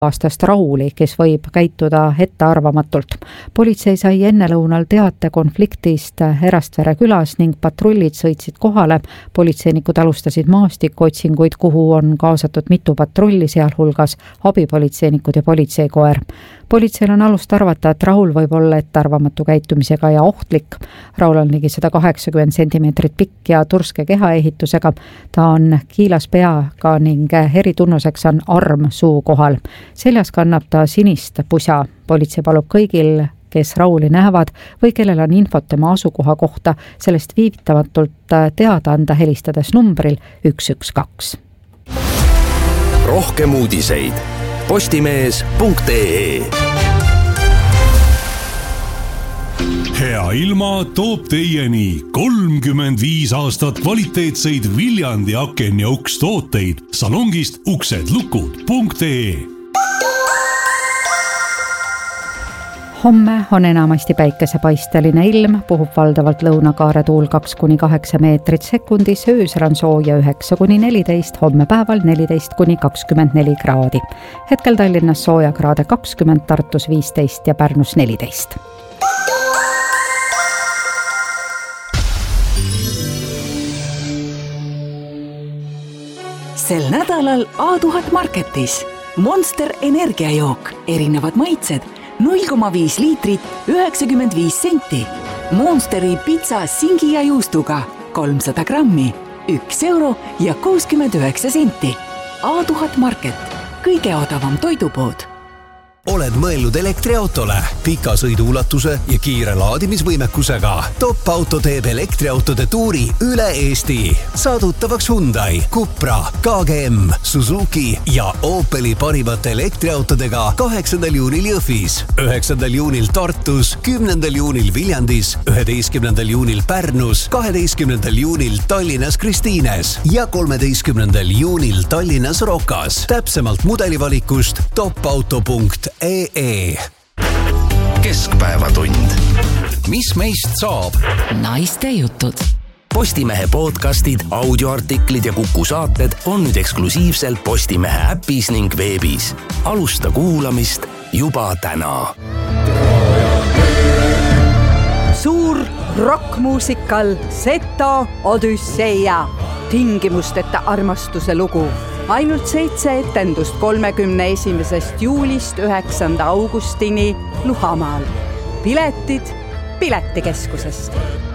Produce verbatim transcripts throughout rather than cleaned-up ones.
aastast Rauli, kes võib käituda ettearvamatult. Politsei sai ennelõunal teate konfliktist Erastvere külas ning patrullid sõitsid kohale. Politseinikud alustasid maastikuotsinguid, kuhu on kaasatud mitu patrulli, sealhulgas abipolitseinikud ja politseikoer. Politseil on alust arvata, et Raul võib olla ettearvamatu käitumisega ja ohtlik. Raul on ligi sada kaheksakümmend sentimeetrit pikk ja turske kehaehitusega. Ta on kiilas peaga ning eritunnuseks on arm suu kohal. Seljas kannab ta sinist pusa. Politsei palub kõigil, kes Rauli näevad või kellel on infot tema asukoha kohta, sellest viivitamatult teada anda helistades numbril üks üks kaks. Rohkem uudiseid postimees punkt ee. Hea ilma toob teieni kolmkümmend viis aastat kvaliteetseid Viljandi aken- ja ukstooteid salongist uksedlukud punkt ee. Homme on enamasti päikesepaisteline ilm, puhub valdavalt lõunakaare tuul kaks kuni kaheksa meetrit sekundis, öösel on sooja üheksa kuni neliteist, homme päeval neliteist kuni kakskümmend neli kraadi. Hetkel Tallinnas sooja kraade kakskümmend, Tartus viisteist ja Pärnus neliteist. Sel nädalal A tuhat Marketis Monster energiajook, erinevad maitsed, null koma viis liitrit, üheksakümmend viis senti. Monsteri pitsa singi ja juustuga, kolmsada grammi, üks euro ja kuuskümmend üheksa senti. A tuhat Market, kõige odavam toidupood. Oled mõelnud elektriautole, pika sõiduulatuse ja kiire laadimisvõimekusega. Top Auto teeb elektriautode tuuri üle Eesti. Saadutavaks Hyundai, Cupra, K G M, Suzuki ja Opeli parimate elektriautodega kaheksandal juunil Jõhvis, üheksandal juunil Tartus, kümnendal juunil Viljandis, üheteistkümnendal juunil Pärnus, kaheteistkümnendal juunil Tallinnas Kristiines ja kolmeteistkümnendal juunil Tallinnas Rokas. Täpsemalt mudelivalikust topauto punkt ee. Keskpäevatund. Mis meist saab? Naiste jutud. Postimehe podcastid, audioartiklid ja Kuku saated on nüüd eksklusiivselt Postimehe äpis ning veebis. Alusta kuulamist juba täna. Suur rockmuusikal Seto Odüsseia. Tingimusteta armastuse lugu. Ainult seitse etendust kolmekümne esimesest juulist üheksanda augustini Luhamaal. Piletid Piletikeskusest.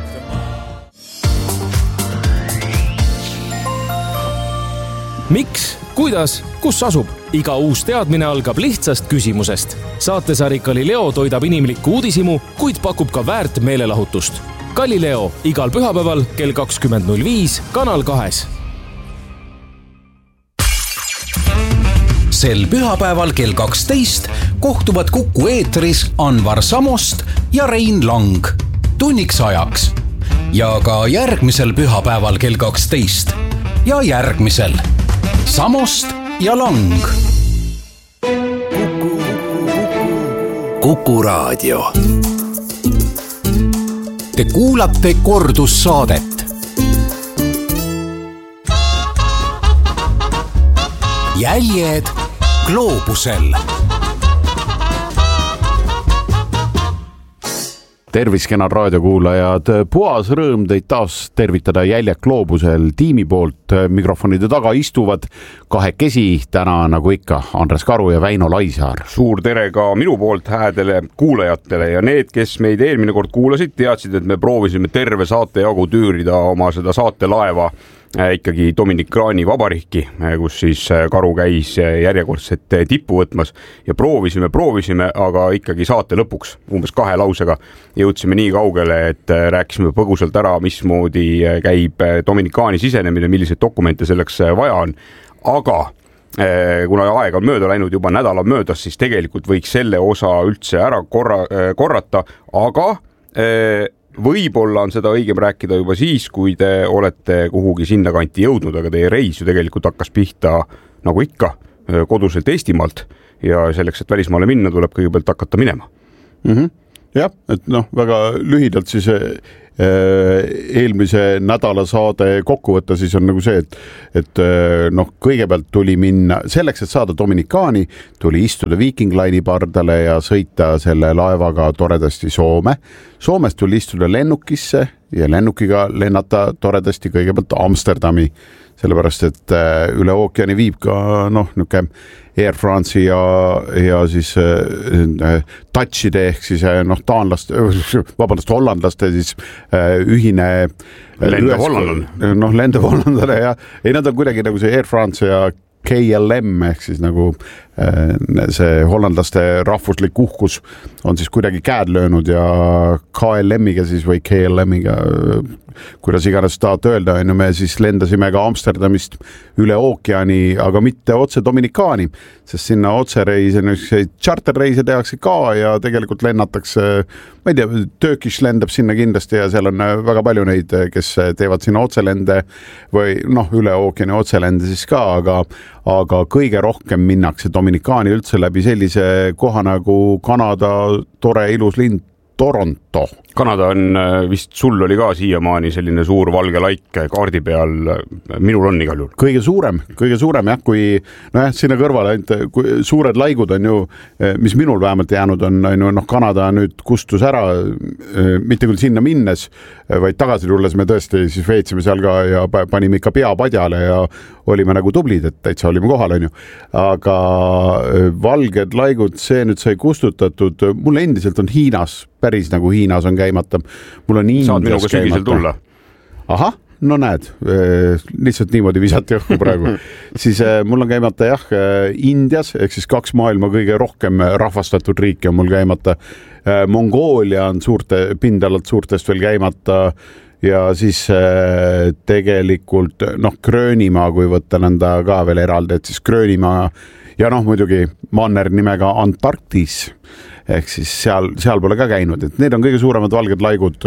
Miks, kuidas, kus asub? Iga uus teadmine algab lihtsast küsimusest. Saatesari Galileo toidab inimlikku uudisimu, kuid pakub ka väärt meelelahutust. Galileo igal pühapäeval kell kakskümmend null viis Kanal kahes. Sel pühapäeval kell kaksteist kohtuvad Kuku eetris Anvar Samost ja Rein Lang tunniks ajaks. Ja ka järgmisel pühapäeval kell kaksteist ja järgmisel Samost ja Lang. Kuku, Kuku raadio. Te kuulate kordussaadet. Jäljed gloobusel. Tervis, kenad raadiokuulajad, puhas rõõm teid taas tervitada Jäljed gloobusel tiimi poolt. Mikrofonide taga istuvad kahekesi täna nagu ikka Andres Karu ja Väino Laisaar. Suur tere ka minu poolt häädele kuulajatele ja need, kes meid eelmine kord kuulasid, teadsid, et me proovisime terve saate jagu tüürida oma seda saatelaeva ikkagi Dominikaani vabariiki, kus siis Karu käis järjekordset tippu võtmas ja proovisime, proovisime, aga ikkagi saate lõpuks umbes kahe lausega jõudsime nii kaugele, et rääkisime põgusalt ära, mismoodi käib Dominikaani sisenemine, milliseid dokumente selleks vaja on, aga kuna aeg on mööda läinud, juba nädala möödas, siis tegelikult võiks selle osa üldse ära korra, korrata, aga võib-olla on seda õigem rääkida juba siis, kui te olete kuhugi sinna kanti jõudnud, aga teie reis ju tegelikult hakkas pihta nagu ikka koduselt Eestimaalt ja selleks, et välismaale minna, tuleb kõigepealt hakata minema. Mm-hmm. Jah, et noh, väga lühidalt siis eelmise nädala saade kokku võtta, siis on nagu see, et, et noh, kõigepealt tuli minna selleks, et saada Dominikaani, tuli istuda Viking Line'i pardale ja sõita selle laevaga toredasti Soome. Soomest tuli istuda lennukisse ja lennukiga lennata toredasti kõigepealt Amsterdami, sellepärast, et üle ookeani viib ka noh, niuke Air France'i ja, ja siis äh, Dutchide ehk siis noh, taanlaste, vabandust, hollandlaste siis äh, ühine lendav hollandlane. Noh, lendav hollandlane ja ei, nad on kuidagi nagu see Air France ja K L M ehk siis nagu see hollandlaste rahvuslik uhkus on siis kuidagi käed löönud ja K L M-iga siis või K L M-iga, kuidas iganes tahate öelda, on ju, me siis lendasime ka Amsterdamist üle ookeani, aga mitte otse Dominikaani, sest sinna otsereise, charterreise tehakse ka ja tegelikult lennatakse, ma ei tea, Turkish lendab sinna kindlasti ja seal on väga palju neid, kes teevad sinna otselende või noh, üle ookeani otselende siis ka, aga, aga kõige rohkem minnakse Dominikaani üldse läbi sellise koha nagu Kanada tore ilus linn Toronto. Kanada on vist, sul oli ka siiamaani selline suur valge laik kaardi peal, minul on igal juhul. Kõige suurem, kõige suurem jah, kui no jah, sinna kõrvale ainult, kui suured laigud on ju, mis minul vähemalt jäänud on, on ju, noh, Kanada nüüd kustus ära, mitte küll sinna minnes, vaid tagasi tulles me tõesti siis veetsime seal ka ja panime ikka pea padjale ja olime nagu tublid, et täitsa olime kohal, on ju. Aga valged laigud, see nüüd sai kustutatud, mul endiselt on Hiinas, päris nagu Hiinas on käimata. Mul on Indias saad minuga sügisel tulla. Aha, no näed, lihtsalt niimoodi visati õhku praegu. Siis mul on käimata jah, Indias, ehk siis kaks maailma kõige rohkem rahvastatud riiki on mul käimata. Mongoolia on suurte, pindalalt suurtest veel käimata ja siis tegelikult noh, Gröönimaa, kui võtta nõnda ka veel eraldi, et siis Gröönimaa ja noh, muidugi manner nimega Antarktis, ehk siis seal, seal pole ka käinud, et need on kõige suuremad valged laigud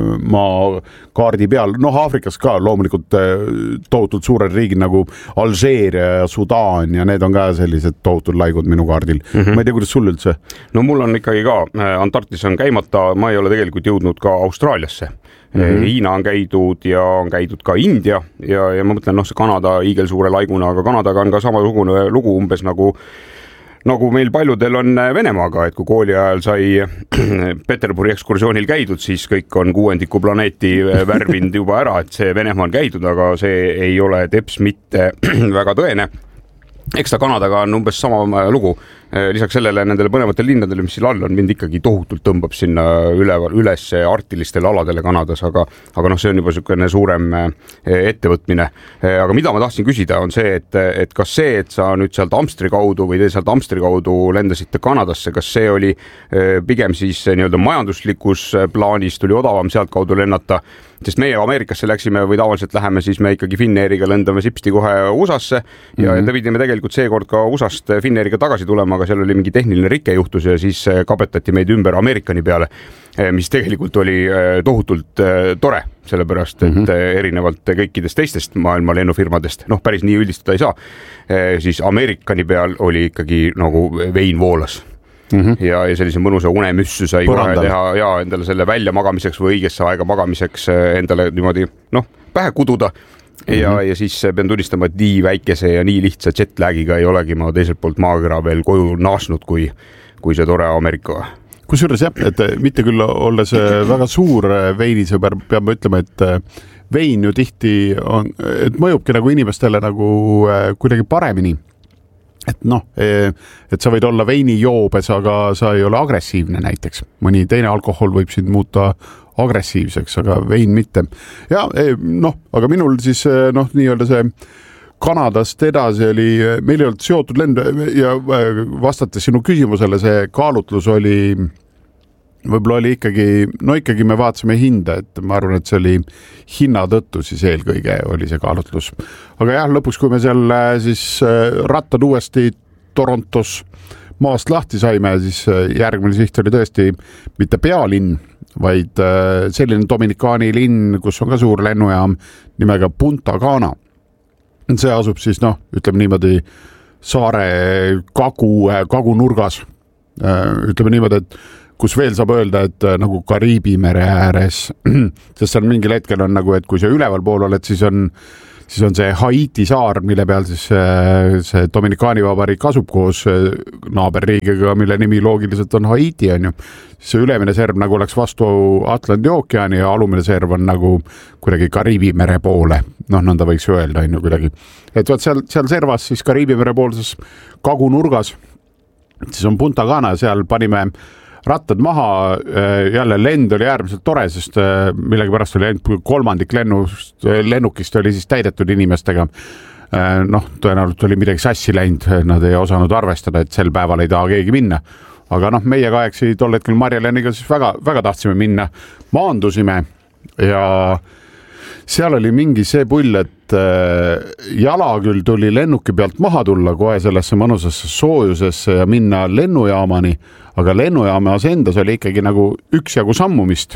maa kaardi peal. Noh, Aafrikas ka loomulikult tohutult suured riigid nagu Alžeeria ja Sudaan ja need on ka sellised tohutud laigud minu kaardil. Mm-hmm. Ma ei tea, kuidas sul üldse? No mul on ikkagi ka, Antarktis on käimata, ma ei ole tegelikult jõudnud ka Austraaliasse. Mm-hmm. Hiina on käidud ja on käidud ka India ja, ja ma mõtlen, noh, see Kanada iigel suure laiguna, aga Kanadaga on ka samasugune lugu umbes nagu nagu meil paljudel on Venemaaga, et kui kooli ajal sai Peterburi ekskursioonil käidud, siis kõik on kuuendiku planeeti värvinud juba ära, et see Venemaa on käidud, aga see ei ole teps mitte väga tõene. Eks ta Kanadaga on umbes sama lugu. Lisaks sellele nendele põnevatele linnadele, mis siin all on, mind ikkagi tohutult tõmbab sinna üleval, üles artilistele aladele Kanadas, aga, aga noh, see on juba selline suurem ettevõtmine. Aga mida ma tahtsin küsida on see, et, et kas see, et sa nüüd sealt Amstri kaudu või te sealt Amstri kaudu lendasite Kanadasse, kas see oli pigem siis nii-öelda majanduslikus plaanis, tuli odavam sealt kaudu lennata, sest meie Ameerikasse läksime või tavaliselt läheme, siis me ikkagi Finnairiga lendame sipsti kohe U S A-sse ja mm-hmm. te pidime tegelikult seekord ka U S A-st Finnairiga tagasi tulema, aga seal oli mingi tehniline rike juhtus ja siis kapetati meid ümber Ameerikani peale, mis tegelikult oli tohutult tore, sellepärast, et mm-hmm. erinevalt kõikidest teistest maailma lennufirmadest, noh, päris nii üldistada ei saa, siis Ameerikani peal oli ikkagi nagu vein voolas. Mm-hmm. Ja, ja sellise mõnusa unemüssü sai kohe teha ja endale selle välja magamiseks või õigesse aega magamiseks endale niimoodi, noh, pähe kududa ja, mm-hmm. ja siis pean tunnistama, et nii väikese ja nii lihtsa jetlagiga ei olegi ma teiselt poolt maakera veel koju naasnud, kui, kui see tore Ameerika. Kusjuures jah, et mitte küll olles väga suur veinisõber, peame ütlema, et vein ju tihti on, et mõjubki nagu inimestele nagu kuidagi paremini. Et noh, et sa võid olla veini joobes, aga sa ei ole agressiivne näiteks. Mõni teine alkohol võib sind muuta agressiivseks, aga vein mitte. Ja noh, aga minul siis noh, nii-öelda see Kanadast edasi oli, meil ei olnud seotud lend ja vastates sinu küsimusele, see kaalutlus oli, võib-olla oli ikkagi, no ikkagi me vaatasime hinda, et ma arvan, et see oli hinna tõttu siis eelkõige oli see kaalutlus. Aga jah, lõpuks, kui me seal siis rattad uuesti Torontos maast lahti saime, siis järgmine siht oli tõesti mitte pealinn, vaid selline Dominikaani linn, kus on ka suur lennujaam nimega Punta Cana. See asub siis, noh, ütleme niimoodi saare kagu, kagu nurgas. Ütleme niimoodi, et kus veel saab öelda, et nagu Kariibi mere ääres, sest seal mingil hetkel on nagu, et kui sa üleval pool oled, siis on siis on see Haiti saar, mille peal siis see Dominikaani Vabariik asub koos naaberriigiga, mille nimi loogiliselt on Haiti, on ju. See ülemine serv nagu oleks vastu Atlandi ookeani ja alumine serv on nagu kuidagi Kariibi mere poole. Noh, nõnda võiks ju öelda, on ju kuidagi. Et võt seal, seal servas siis Kariibi mere poolses kagunurgas, siis on Punta Cana, seal panime rattad maha, jälle lend oli äärmiselt tore, sest millegi pärast oli ainult kolmandik lennust, lennukist oli siis täidetud inimestega. Noh, tõenäoliselt oli midagi sassi läinud, nad ei osanud arvestada, et sel päeval ei taha keegi minna. Aga noh, meie kahekesi tol hetkel Marjaleniga siis väga, väga tahtsime minna. Maandusime ja seal oli mingi see pull, et jala küll tuli lennuki pealt maha tulla kohe sellesse mõnusasse soojusesse ja minna lennujaamani, aga lennujaamas endas oli ikkagi nagu üksjagu sammumist.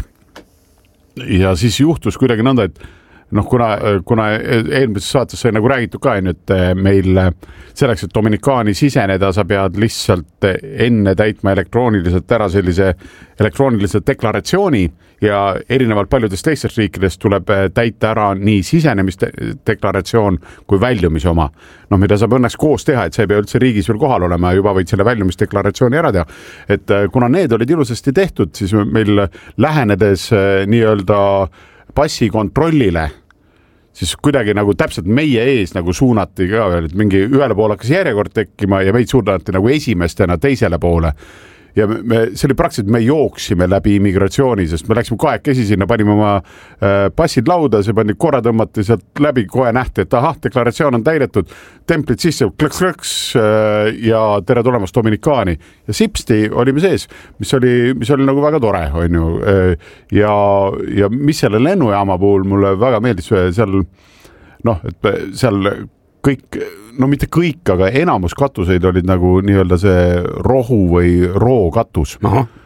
Ja siis juhtus kuidagi nõnda, et noh, kuna, kuna eelmises saates sai nagu räägitud ka, et meil selleks, et Dominikaani siseneda, sa pead lihtsalt enne täitma elektrooniliselt ära sellise elektroonilise deklaratsiooni ja erinevalt paljudest teistest riikidest tuleb täita ära nii sisenemisdeklaratsioon kui väljumise oma. No, mida saab õnneks koos teha, et see ei pea üldse riigis veel kohal olema ja juba võid selle väljumisdeklaratsiooni ära teha. Et kuna need olid ilusasti tehtud, siis meil lähenedes nii-öelda passi kontrollile, siis kuidagi nagu täpselt meie ees nagu suunati ka veel, et mingi ühele poole hakkas järjekord tekkima ja meid suunati nagu esimestena teisele poole. Ja me, see oli praktiliselt, me jooksime läbi immigratsiooni, sest me läksime kahekesi sinna, panime oma äh, passid lauda, see pandi korra tõmmati sealt läbi, kohe nähti, et ahah, deklaratsioon on täidetud, templid sisse, klõks-klõks äh, ja tere tulemast Dominikaani. Ja sipsti olime sees, mis oli, mis oli nagu väga tore, on ju. Ja, ja mis selle lennujaama puhul mulle väga meeldis seal, noh, et seal kõik, no mitte kõik, aga enamus katuseid olid nagu nii-öelda see rohu või roo katus.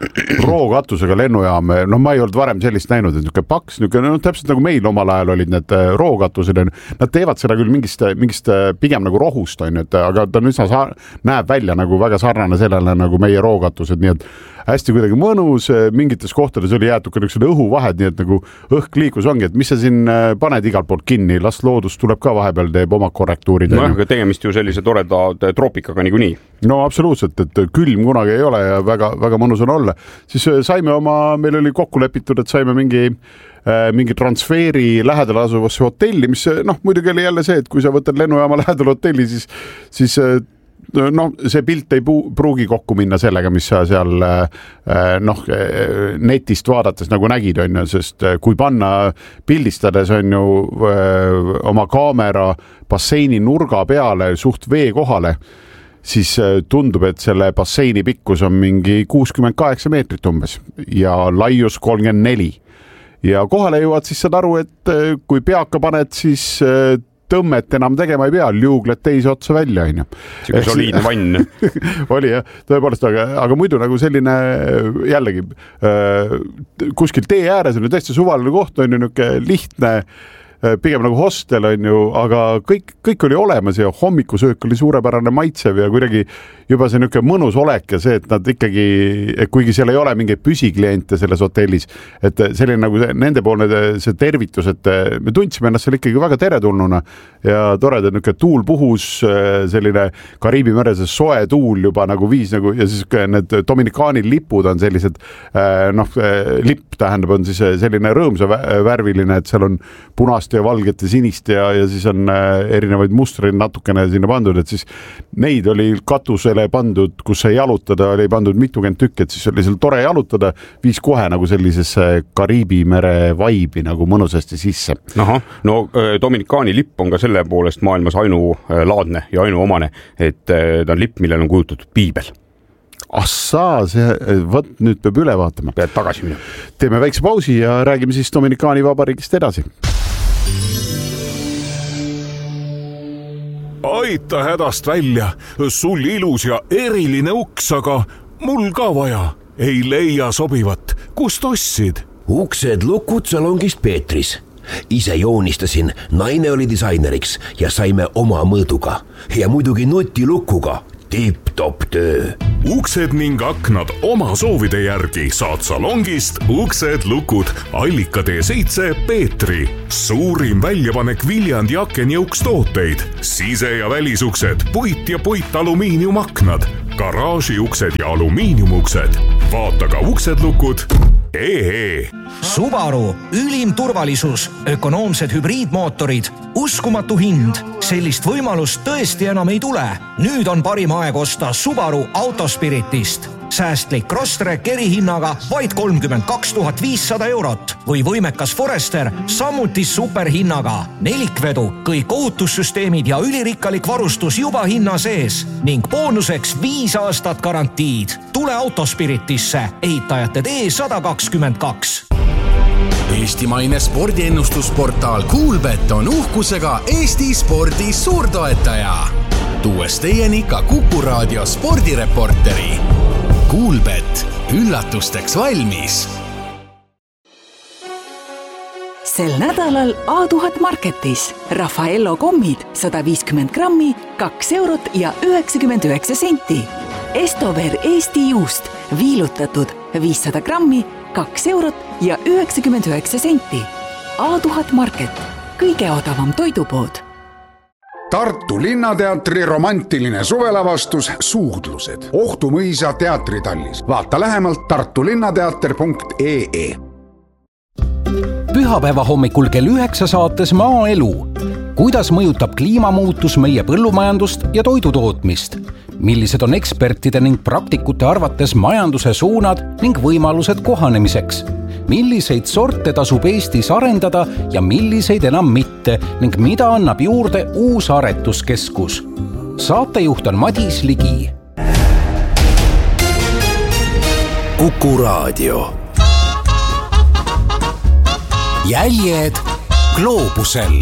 Roo katusega lennujaam, no ma ei olnud varem sellist näinud, et niisugune paks, niisugune, no täpselt nagu meil omal ajal olid need roo katused, nad teevad seda küll mingist, mingist pigem nagu rohust, on, et, aga ta nüüd sa näeb välja nagu väga sarnane sellele nagu meie roo katused, nii et hästi kuidagi mõnus, mingites kohtades oli jäetud ka niisugused õhuvahed, nii et nagu õhk liikus ongi, et mis sa siin paned igalt poolt kinni, las loodus tuleb ka vahepeal, teeb oma korrektuurid. No, aga tegemist ju sellise toreda troopikaga niikuinii. No absoluutselt, et külm kunagi ei ole ja väga, väga mõnus on olla. Siis saime oma, meil oli kokku lepitud, et saime mingi mingi transfeeri lähedal asuvasse hotelli, mis noh, muidugi oli jälle see, et kui sa võtad lennujaama lähedal hotelli, siis, siis no see pilt ei pruugi kokku minna sellega, mis sa seal noh, netist vaadates nagu nägid, on ju, sest kui panna pildistades on ju oma kaamera basseini nurga peale suht vee kohale, siis tundub, et selle basseini pikkus on mingi kuuskümmend kaheksa meetrit umbes ja laius kolmkümmend neli. Ja kohale jõuad, siis saad aru, et kui peaka paned, siis tõmmet enam tegema ei pea, liugled teise otsa välja, on ju. Siuke soliidne vann. Oli jah, tõepoolest, aga, aga muidu nagu selline jällegi äh, kuskil tee ääres on ju täiesti suvaline koht, on ju niuke lihtne, pigem nagu hostel on ju, aga kõik, kõik oli olemas ja hommikusöök oli suurepärane maitsev ja kuidagi juba see niuke mõnus olek ja see, et nad ikkagi, kuigi seal ei ole mingeid püsikliente selles hotellis, et selline nagu nende poolne see tervitus, et me tundsime ennast seal ikkagi väga teretulnuna ja toreda niuke tuul puhus, selline Kariibi merese soe tuul juba nagu viis nagu ja siis need Dominikaani lipud on sellised, noh, lipp tähendab on siis selline rõõmsa värviline, et seal on punast ja valget ja sinist ja, ja siis on erinevaid mustreid natukene sinna pandud, et siis neid oli katusele pandud, kus sai jalutada, oli pandud mitukümmend tükki, et siis oli seal tore jalutada, viis kohe nagu sellisesse Kariibi mere vaibi nagu mõnusasti sisse. Aha, no Dominikaani lipp on ka selle poolest maailmas ainulaadne ja ainuomane, et ta on lipp, millel on kujutatud piibel. Assaa, see, võt, nüüd peab üle vaatama. Pead tagasi minna. Teeme väikse pausi ja räägime siis Dominikaani Vabariigist edasi. Aita hädast välja, sul ilus ja eriline uks, aga mul ka vaja. Ei leia sobivat, kust ostsid? Uksed lukud salongist Peetris. Ise joonistasin, naine oli disaineriks ja saime oma mõõduga ja muidugi nutilukuga. tipp-topp töö. Uksed ning aknad oma soovide järgi saad salongist Uksed lukud Allika tee seitse Peetri. Suurim väljapanek Viljandi akenjõukstooteid, sise- ja välisuksed, puit ja puitalumiiniumaknad, garaažiuksed ja alumiiniumuksed. Vaata ka Uksed lukud ee. Subaru, ülim turvalisus, ökonoomsed hübriidmootorid, uskumatu hind. Sellist võimalust tõesti enam ei tule. Nüüd on parim aeg osta Subaru Autospiritist. Säästlik Crosstrek erihinnaga vaid kolmkümmend kaks tuhat viissada eurot või võimekas Forester samuti superhinnaga. Nelikvedu, kõik ohutussüsteemid ja ülirikkalik varustus juba hinna sees ning boonuseks viis aastat garantiid. Tule Autospiritisse, ehitajate tee sada kakskümmend kaks. Eestimaine spordiennustusportaal Kuulbet on uhkusega Eesti spordi suurtoetaja. Tuues teieni ka Kuku Raadio spordireporteri. Kuulbet, üllatusteks valmis. Sel nädalal A tuhat Marketis Raffaello kommid sada viiskümmend grammi, kaks eurot ja üheksakümmend üheksa senti. Estover Eesti juust viilutatud viissada grammi, kaks eurot ja üheksakümmend üheksa senti. A tuhat Market, kõige odavam toidupood. Tartu Linnateatri romantiline suvelavastus Suudlused. Ohtu mõisa teatritallis. Vaata lähemalt tartulinnateater punkt ee. Pühapäeva hommikul kell üheksa saates Maaelu. Kuidas mõjutab kliimamuutus meie põllumajandust ja toidutootmist? Millised on ekspertide ning praktikute arvates majanduse suunad ning võimalused kohanemiseks? Milliseid sorte tasub Eestis arendada ja milliseid enam mitte ning mida annab juurde uus aretuskeskus? Saatejuht on Madis Ligi. Kuku Raadio. Jäljed gloobusel.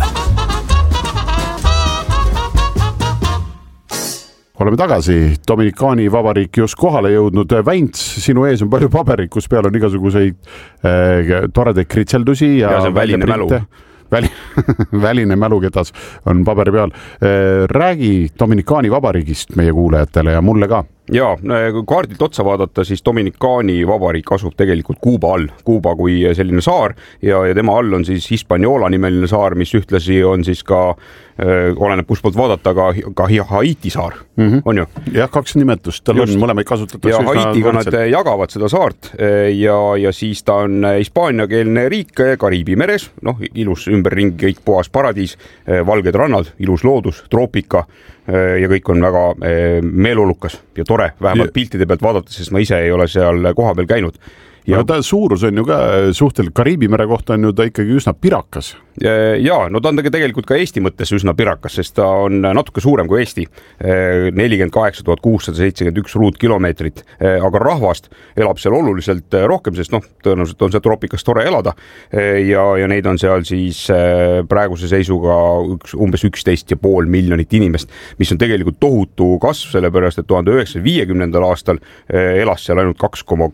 Oleme tagasi, Dominikaani vabariik just kohale jõudnud. Vänts, sinu ees on palju paberit, kus peal on igasuguseid äh, toredaid kritseldusi ja, ja see on väline mälu. Väli, väline mäluketas on paberi peal. Äh, räägi Dominikaani vabariigist meie kuulajatele ja mulle ka. Ja, kui kaardilt otsa vaadata, siis Dominikaani vabariik asub tegelikult Kuuba all. Kuuba kui selline saar ja, ja tema all on siis Hispaniola nimeline saar, mis ühtlasi on siis ka, öö, oleneb kus poolt vaadata, ka, ka Haiti saar, mm -hmm. on ju? Jah, kaks nimetust, tal Just. on mõlemaid kasutatakse. Ja Haitiga nad jagavad seda saart ja, ja siis ta on hispaaniakeelne riik Kariibi meres, noh, ilus ümberringi, kõik puhas paradiis, valged rannad, ilus loodus, troopika ja kõik on väga meeleolukas ja tore, vähemalt piltide pealt vaadata, sest ma ise ei ole seal koha peal käinud. Ja ta suurus on ju ka suhteliselt Kariibi mere kohta on ju ta ikkagi üsna pirakas. Ja, no ta on tegelikult ka Eesti mõttes üsna pirakas, sest ta on natuke suurem kui Eesti. nelikümmend kaheksa tuhat kuussada seitsekümmend üks ruutkilomeetrit, aga rahvast elab seal oluliselt rohkem, sest noh, tõenäoliselt on see troopikas tore elada. Ja, ja neid on seal siis praeguse seisuga üks, umbes üksteist ja pool miljonit inimest, mis on tegelikult tohutu kasv, sellepärast et tuhande üheksasaja viiekümnendal aastal elas seal ainult kaks koma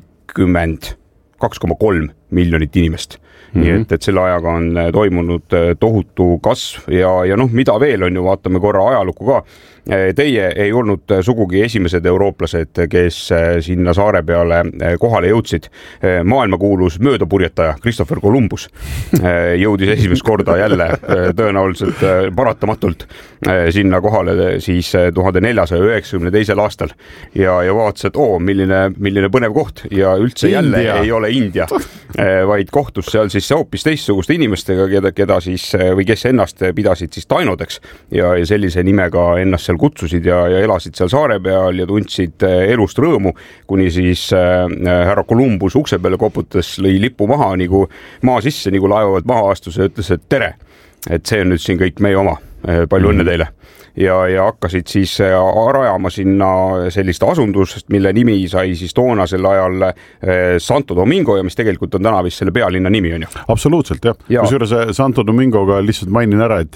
kolm miljonit inimest. Mm-hmm. Nii et, et selle ajaga on toimunud tohutu kasv ja, ja noh, mida veel on ju, vaatame korra ajalukku ka. Teie ei olnud sugugi esimesed eurooplased, kes sinna saare peale kohale jõudsid. Maailmakuulus möödapurjetaja Christopher Columbus jõudis esimest korda jälle tõenäoliselt paratamatult sinna kohale siis tuhande neljasaja üheksakümne teisel aastal ja, ja vaatas, et oo, milline, milline põnev koht ja üldse jälle India. Ei ole India, vaid kohtus seal siis hoopis teistsuguste inimestega, keda, keda siis või kes ennast pidasid siis tainodeks ja, ja sellise nimega ennast seal kutsusid ja, ja elasid seal saare peal ja tundsid elust rõõmu, kuni siis äh, härra Columbus ukse peale koputas, lõi lipu maha nagu maa sisse, nagu laevavad maha astus ja ütles, et tere, et see on nüüd siin kõik meie oma, palju õnne teile. Ja, ja hakkasid siis rajama sinna sellist asundust, mille nimi sai siis toonasel ajal Santo Domingo ja mis tegelikult on täna vist selle pealinna nimi on ju. Absoluutselt jah ja. Kusjuures Santo Domingoga lihtsalt mainin ära, et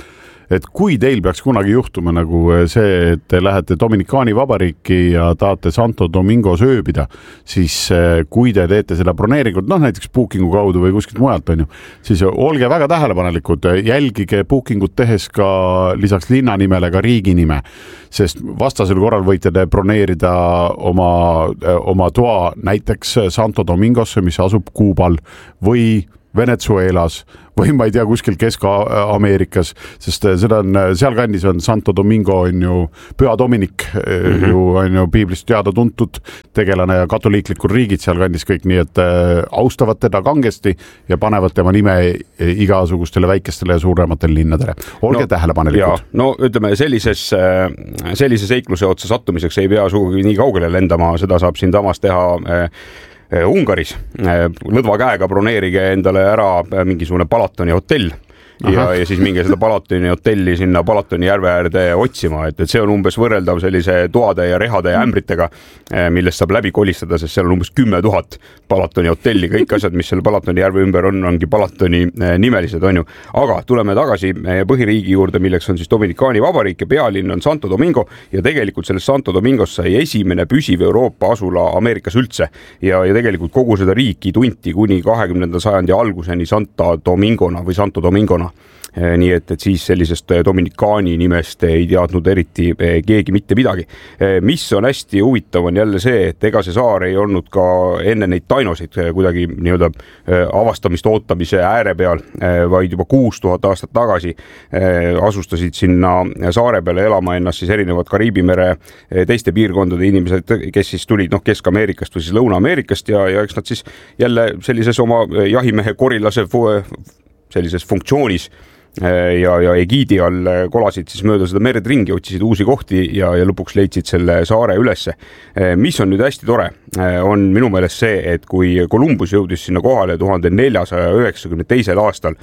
et kui teil peaks kunagi juhtuma nagu see, et te lähete Dominikaani vabariiki ja tahate Santo Domingos ööbida, siis kui te teete seda broneeringut, noh näiteks Bookingu kaudu või kuskilt mujalt on ju, siis olge väga tähelepanelikud, jälgige Bookingut tehes ka lisaks linna nimele ka riigi nime, sest vastasel korral võite te broneerida oma, oma toa näiteks Santo Domingosse, mis asub Kuubal või Venezuelas või ma ei tea kuskil Kesk-Ameerikas, sest seda on, seal kandis on Santo Domingo on ju Püha Dominik mm-hmm. ju on ju piiblist teada tuntud tegelane ja katoliiklikud riigid seal kandis kõik, nii et äh, austavad teda kangesti ja panevad tema nime igasugustele väikestele ja suurematele linnadele. Olge no, tähelepanelikud. No ütleme, sellises, sellise seikluse otsa sattumiseks ei pea sugugi nii kaugele lendama, seda saab siin tamas teha äh, Ungaris. Lõdva käega broneerige endale ära mingisugune Palatoni hotell ja, ja siis minge seda Palatoni hotelli sinna Palatoni järve äärde otsima, et, et see on umbes võrreldav sellise toade ja rehade ja ämbritega, millest saab läbi kolistada, sest seal on umbes kümme tuhat Palatoni hotelli, kõik asjad, mis seal Palatoni järve ümber on, ongi Palatoni nimelised, on ju. Aga tuleme tagasi põhiriigi juurde, milleks on siis Dominikaani vabariik ja pealinn on Santo Domingo ja tegelikult sellest Santo Domingos sai esimene püsiv Euroopa asula Ameerikas üldse ja, ja tegelikult kogu seda riiki tunti kuni kahekümnenda sajandi alguseni Santo Domingona või Santo Domingona. Nii et, et siis sellisest Dominikaani nimest ei teadnud eriti keegi mitte midagi. Mis on hästi huvitav on jälle see, et ega see saar ei olnud ka enne neid tainosid kuidagi nii-öelda avastamist ootamise ääre peal, vaid juba kuus tuhat aastat tagasi asustasid sinna saare peale elama ennast siis erinevad Kariibi mere teiste piirkondade inimesed, kes siis tulid noh, Kesk-Ameerikast või siis Lõuna-Ameerikast ja, ja eks nad siis jälle sellises oma jahimehe korilase sellises funktsioonis ja, ja egiidi all kolasid siis mööda seda merd ringi, otsisid uusi kohti ja, ja lõpuks leidsid selle saare ülesse. Mis on nüüd hästi tore, on minu meelest see, et kui Columbus jõudis sinna kohale tuhande neljasaja üheksakümne teisel aastal,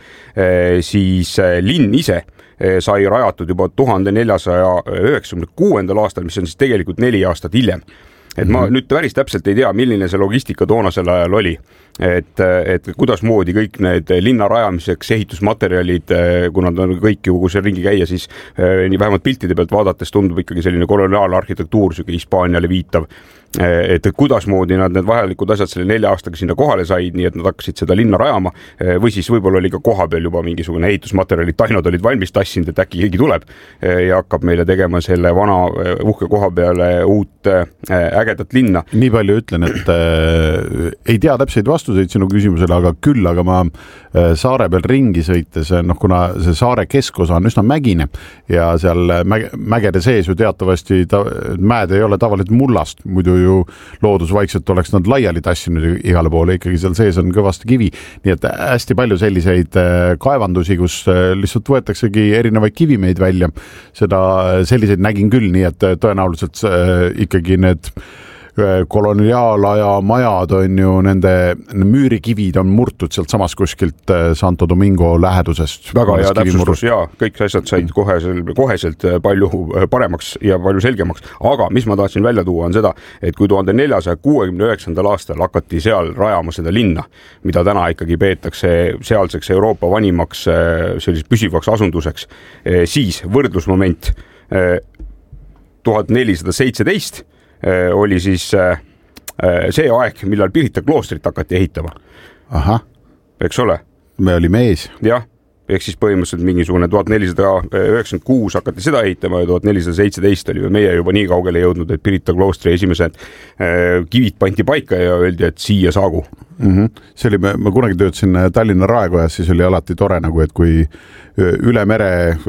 siis linn ise sai rajatud juba tuhande neljasaja üheksakümne kuuendal aastal, mis on siis tegelikult neli aastat hiljem. Et ma nüüd päris täpselt ei tea, milline see logistika toonasel ajal oli, et, et kuidas moodi kõik need linna rajamiseks ehitusmaterjalid, kuna ta on kõik ju, kui see ringi käia, siis nii vähemalt piltide pealt vaadates tundub ikkagi selline koloniaalarhitektuur, selline Hispaaniale viitav, et kuidas moodi nad need vajalikud asjad selle nelja aastaga sinna kohale said, nii et nad hakkasid seda linna rajama või siis võib-olla oli ka koha peal juba mingisugune ehitusmaterjalid, tainod olid valmis tassinud, et äkki keegi tuleb ja hakkab meile tegema selle vana uhke koha peale uut ägedat linna. Nii palju ütlen, et äh, ei tea täpseid vastuseid sinu küsimusele, aga küll, aga ma äh, saare peal ringi sõites, noh, kuna see saare keskosa on üsna mägine ja seal mäge, mägede sees ju teatavasti ta, mäed ei ole tavaliselt mullast, muidu ju loodusvaikselt oleks nad laiali tassinud igale poole, ikkagi seal sees on kõvasti kivi, nii et hästi palju selliseid kaevandusi, kus lihtsalt võetaksegi erinevaid kivimeid välja, seda selliseid nägin küll, nii et tõenäoliselt ikkagi need koloniaalaja majad on ju, nende müürikivid on murtud sealt samas kuskilt Santo Domingo lähedusest. Väga hea täpsustus ja kõik asjad said kohesel, koheselt palju paremaks ja palju selgemaks, aga mis ma tahtsin välja tuua on seda, et kui tuhande neljasaja kuuekümne üheksandal aastal hakati seal rajama seda linna, mida täna ikkagi peetakse sealseks Euroopa vanimaks selliseks püsivaks asunduseks, siis võrdlusmoment tuhat nelisada seitseteist oli siis see aeg, millal Pirita kloostrit hakati ehitama. Aha. Eks ole? Me olime ees. Jah, ehk siis põhimõtteliselt mingisugune tuhat nelisada üheksakümmend kuus hakati seda ehitama ja tuhat nelisada seitseteist oli meie juba nii kaugele jõudnud, et Pirita kloostri esimesed kivid pandi paika ja öeldi, et siia saagu. Mm-hmm. See oli, ma, ma kunagi töötasin Tallinna Raekojas, siis oli alati tore, nagu, et kui üle mere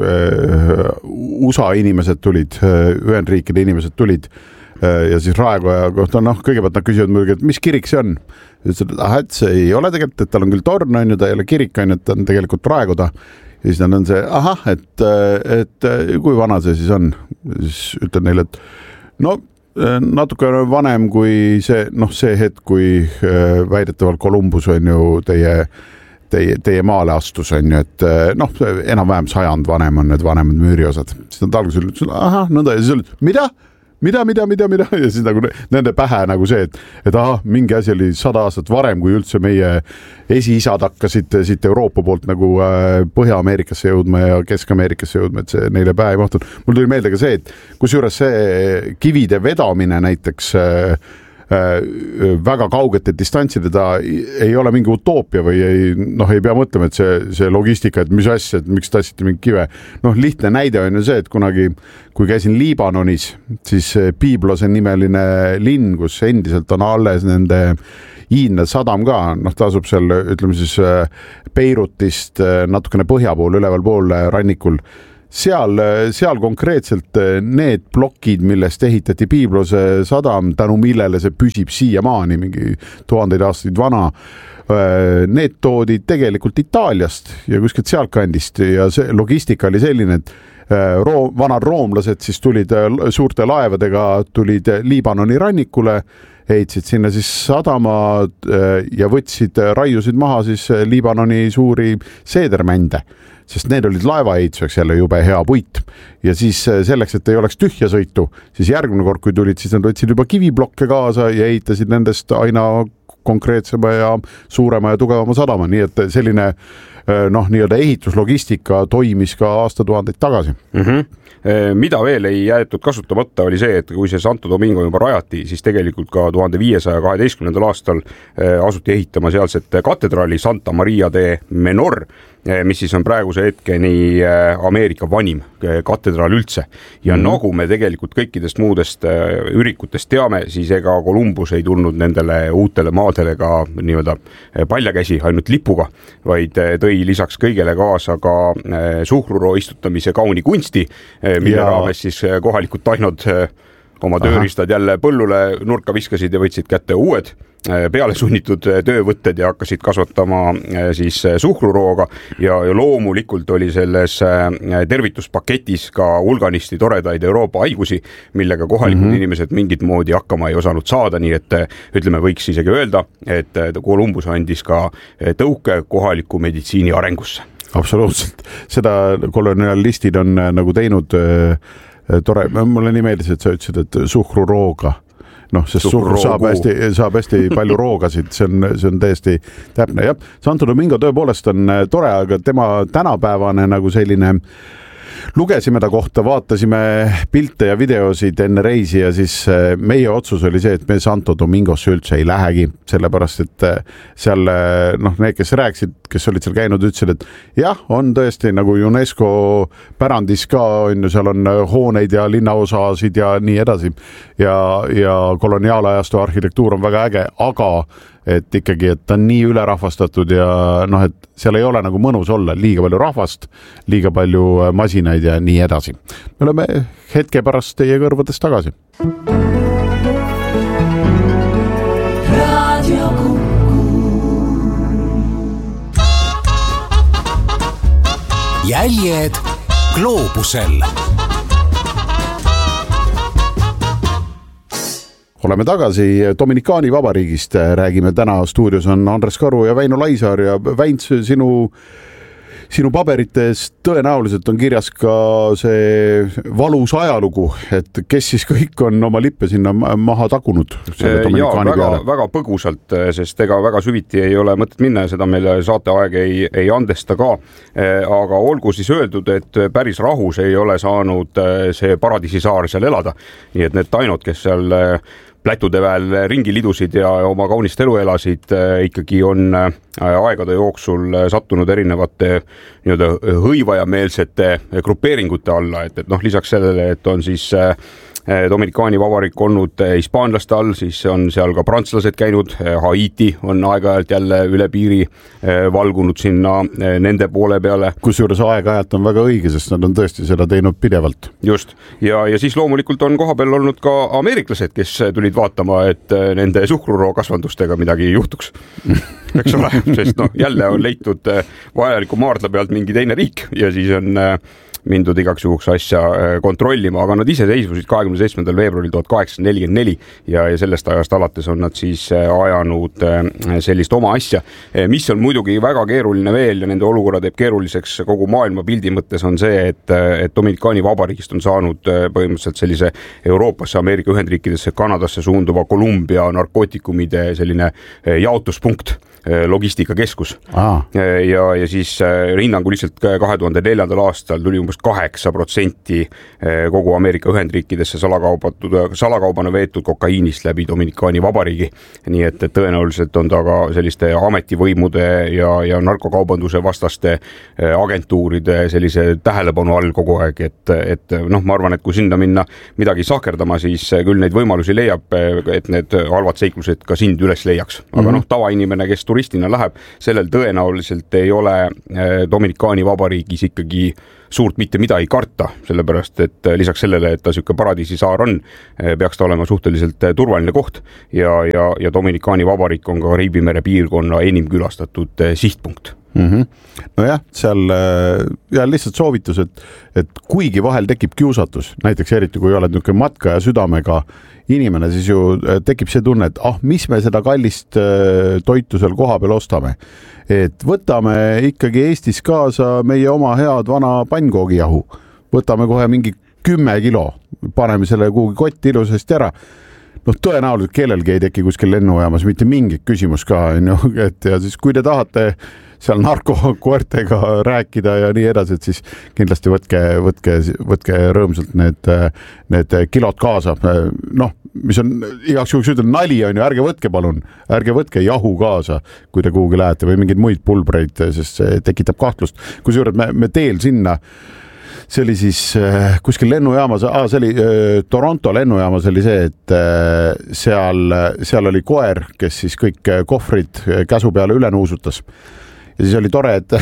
U S A inimesed tulid, Ühendriikide inimesed tulid, ja siis Raekoja kohta, noh, kõigepealt nad küsivad muidugi, et mis kirik see on? Ütlesid, et ah, et see ei ole tegelikult, et tal on küll torn, on ju, ta ei ole kirik, on ju, et ta on tegelikult Raekoda. Ja siis nad on see, ahah, et, et kui vana see siis on? Siis ütlen neile, et no natuke vanem kui see, noh, see hetk, kui väidetavalt Columbus on ju teie, teie, teie maale astus, on ju, et noh, enam-vähem sajand vanem on need vanemad müüriosad. Siis nad alguses ütlesid, ahah, nõnda, ja siis olid, mida? mida, mida, mida, mida ja siis nagu nende pähe nagu see, et, et aha, mingi asi oli sada aastat varem, kui üldse meie esiisad hakkasid siit Euroopa poolt nagu Põhja-Ameerikasse jõudma ja Kesk-Ameerikasse jõudma, et see neile pähe ei mahtunud. Mul tuli meelde ka see, et kusjuures see kivide vedamine näiteks väga kaugete distantside ta ei ole mingi utoopia või ei, noh, ei pea mõtlema, et see, see logistika, et mis asja, et miks tassite mingi kive. Noh, lihtne näide on ju see, et kunagi, kui käisin Liibanonis, siis Biblose nimeline linn, kus endiselt on alles nende Iinne sadam ka, noh, ta asub seal, ütleme siis Beirutist natukene põhja pool, üleval pool rannikul. Seal, seal konkreetselt need plokid, millest ehitati Biblose sadam, tänu millele see püsib siiamaani mingi tuhandeid aastaid vana, need toodi tegelikult Itaaliast ja kuskilt sealtkandist ja see logistika oli selline, et room, vanad roomlased siis tulid suurte laevadega, tulid Liibanoni rannikule, heitsid sinna siis sadama ja võtsid, raiusid maha siis Liibanoni suuri seedermände, sest need olid laevaehituseks jälle jube hea puit ja siis selleks, et ei oleks tühja sõitu, siis järgmine kord, kui tulid, siis nad võtsid juba kiviblokke kaasa ja ehitasid nendest aina konkreetsema ja suurema ja tugevama sadama, nii et selline noh, nii-öelda ehituslogistika toimis ka aastatuhandeid tagasi. Mm-hmm. Mida veel ei jäetud kasutamata oli see, et kui see Santo Domingo juba rajati, siis tegelikult ka tuhande viiesaja kaheteistkümnendal aastal asuti ehitama sealset katedraali Santa Maria de Menor, mis siis on praeguse hetkeni Ameerika vanim katedraal üldse. Ja mm-hmm. nagu me tegelikult kõikidest muudest ürikutest teame, siis ega Columbus ei tulnud nendele uutele maadele ka nii-öelda paljakäsi ainult lipuga, vaid tõi lisaks kõigele kaasa ka suhkruroo istutamise kauni kunsti, mille ja raames siis kohalikud tainod oma tööriistad jälle põllule nurka viskasid ja võtsid kätte uued peale sunnitud töövõtted ja hakkasid kasvatama siis suhkrurooga ja, ja loomulikult oli selles tervituspaketis ka hulganisti toredaid Euroopa haigusi, millega kohalikud mm-hmm. inimesed mingit moodi hakkama ei osanud saada, nii et ütleme, võiks isegi öelda, et Columbus andis ka tõuke kohaliku meditsiini arengusse. Absoluutselt. Seda kolonialistid on nagu teinud tore, mulle nii meeldis, et sa ütlesid, et suhkrurooga. Noh, sest suhkur saab hästi, saab hästi palju roogasid, see on, see on täiesti täpne. Ja Santo Domingo tõepoolest on tore, aga tema tänapäevane nagu selline lugesime ta kohta, vaatasime pilte ja videosid enne reisi ja siis meie otsus oli see, et me Santo Domingosse üldse ei lähegi, sellepärast et seal noh, need, kes rääkisid, kes olid seal käinud, ütlesid, et jah, on tõesti nagu UNESCO pärandis ka, on ju, seal on hooneid ja linnaosasid ja nii edasi ja, ja koloniaalajastu arhitektuur on väga äge, aga et ikkagi, et ta on nii ülerahvastatud ja noh, et seal ei ole nagu mõnus olla, liiga palju rahvast, liiga palju masinaid ja nii edasi. Me oleme hetke pärast teie kõrvades tagasi. Radio Kuku. Jäljed gloobusel. Oleme tagasi Dominikaani vabariigist, räägime täna, stuudios on Andres Karu ja Väino Laisaar ja Väints, sinu, sinu paberites tõenäoliselt on kirjas ka see valus ajalugu, et kes siis kõik on oma lippe sinna maha tagunud selle Dominikaani väga, peale. Väga põgusalt, sest ega väga süviti ei ole mõtet minna ja seda meile saateaeg ei, ei andesta ka, aga olgu siis öeldud, et päris rahus ei ole saanud see paradiisisaar seal elada, nii et need tainod, kes seal plätude väel ringi lidusid ja oma kaunist elu elasid, ikkagi on aegade jooksul sattunud erinevate nii-öelda hõivajameelsete grupeeringute alla, et, et noh, lisaks sellele, et on siis Dominikaani vabariik olnud hispaanlaste all, siis on seal ka prantslased käinud, Haiti on aeg-ajalt jälle üle piiri valgunud sinna nende poole peale. Kusjuures aeg-ajalt on väga õige, sest nad on tõesti seda teinud pidevalt. Just, ja, ja siis loomulikult on kohapeal olnud ka ameeriklased, kes tulid vaatama, et nende suhkruroo kasvandustega midagi juhtuks. Eks ole, sest noh, jälle on leitud vajaliku maardla pealt mingi teine riik ja siis on mindud igaks juhuks asja kontrollima, aga nad ise seisvusid kahekümne seitsmendal veebruaril tuhat kaheksasada nelikümmend neli ja, ja sellest ajast alates on nad siis ajanud sellist oma asja. Mis on muidugi väga keeruline veel ja nende olukorra teeb keeruliseks kogu maailma pildi mõttes on see, et, et Dominikaani vabariigist on saanud põhimõtteliselt sellise Euroopasse, Ameerika Ühendriikidesse, Kanadasse suunduva Kolumbia narkootikumide selline jaotuspunkt, logistikakeskus. Ja, ja siis hinnanguliselt kahe tuhande neljandal aastal tuli umbes kaheksa protsenti kogu Ameerika Ühendriikidesse salakaubana veetud kokaiinist läbi Dominikaani vabariigi. Nii et, et tõenäoliselt on ta ka selliste ametivõimude ja, ja narkokaubanduse vastaste agentuuride sellise tähelepanu all kogu aeg, et, et noh, ma arvan, et kui sinna minna midagi sahkerdama, siis küll neid võimalusi leiab, et need halvad seiklused ka sind üles leiaks. Aga mm-hmm. noh, tavainimene, kes turistina läheb, sellel tõenäoliselt ei ole Dominikaani vabariigis ikkagi suurt mitte midagi karta, sellepärast, et lisaks sellele, et ta siuke paradiisi saar on, peaks ta olema suhteliselt turvaline koht ja, ja, ja Dominikaani vabariik on ka Kariibi mere piirkonna enim külastatud sihtpunkt. Mm-hmm. No jah, seal ja lihtsalt soovitus, et, et kuigi vahel tekib kiusatus, näiteks eriti kui oled niisugune matka ja südamega inimene, siis ju tekib see tunne, et ah, mis me seda kallist toitu seal koha peal ostame. Et võtame ikkagi Eestis kaasa meie oma head vana pannkoogijahu. Võtame kohe mingi kümme kilo, paneme selle kuhugi kotti ilusasti ära. Noh, tõenäoliselt kellelgi ei teki kuskil lennujaamas mitte mingit küsimus ka, et ja siis kui te tahate seal narkokoertega rääkida ja nii edasi, et siis kindlasti võtke, võtke, võtke rõõmsalt need, need kilod kaasa. Noh, mis on igaks juhuks ütelda nali on ju, ärge võtke palun, ärge võtke jahu kaasa, kui te kuhugi lähete või mingeid muid pulbreid, sest see tekitab kahtlust. Kusjuures me, me teel sinna, see oli siis äh, kuskil lennujaamas, ah, see oli äh, Toronto lennujaamas oli see, et äh, seal, seal oli koer, kes siis kõik kohvrid käsu peale üle nuusutas. Ja siis oli tore, et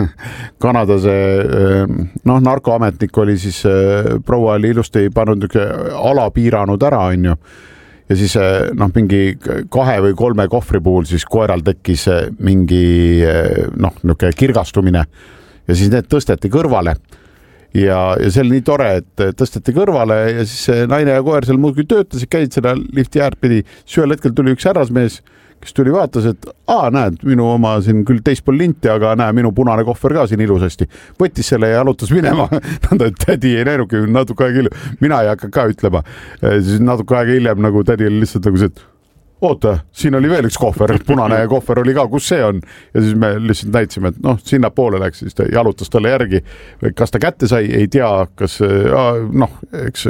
Kanada see noh, narkoametnik oli siis proua oli ilusti pannud ala piiranud ära, on ju. Ja siis noh, mingi kahe või kolme kohvri puhul siis koeral tekkis mingi noh, niisugune kirgastumine ja siis need tõsteti kõrvale. Ja, ja see oli nii tore, et tõsteti kõrvale ja siis naine ja koer seal muudki töötasid, käid seda lifti äärt pidi. Süel hetkel tuli üks härrasmees, kes tuli vaatas, et aa, näed, minu oma siin küll teispool linti, aga näe, minu punane kohver ka siin ilusasti. Võttis selle ja alutas minema. Nõnda, et tädi ei näinuki natuke aega hiljem. Mina ei hakka ka ütlema. Siis natuke aega hiljem nagu tädi oli lihtsalt nagu see, et oota, siin oli veel üks kohver, punane kohver oli ka, kus see on? Ja siis me lihtsalt näitsime, et noh, sinna poole läks, siis ta jalutas talle järgi. Kas ta kätte sai, ei tea, kas noh, eks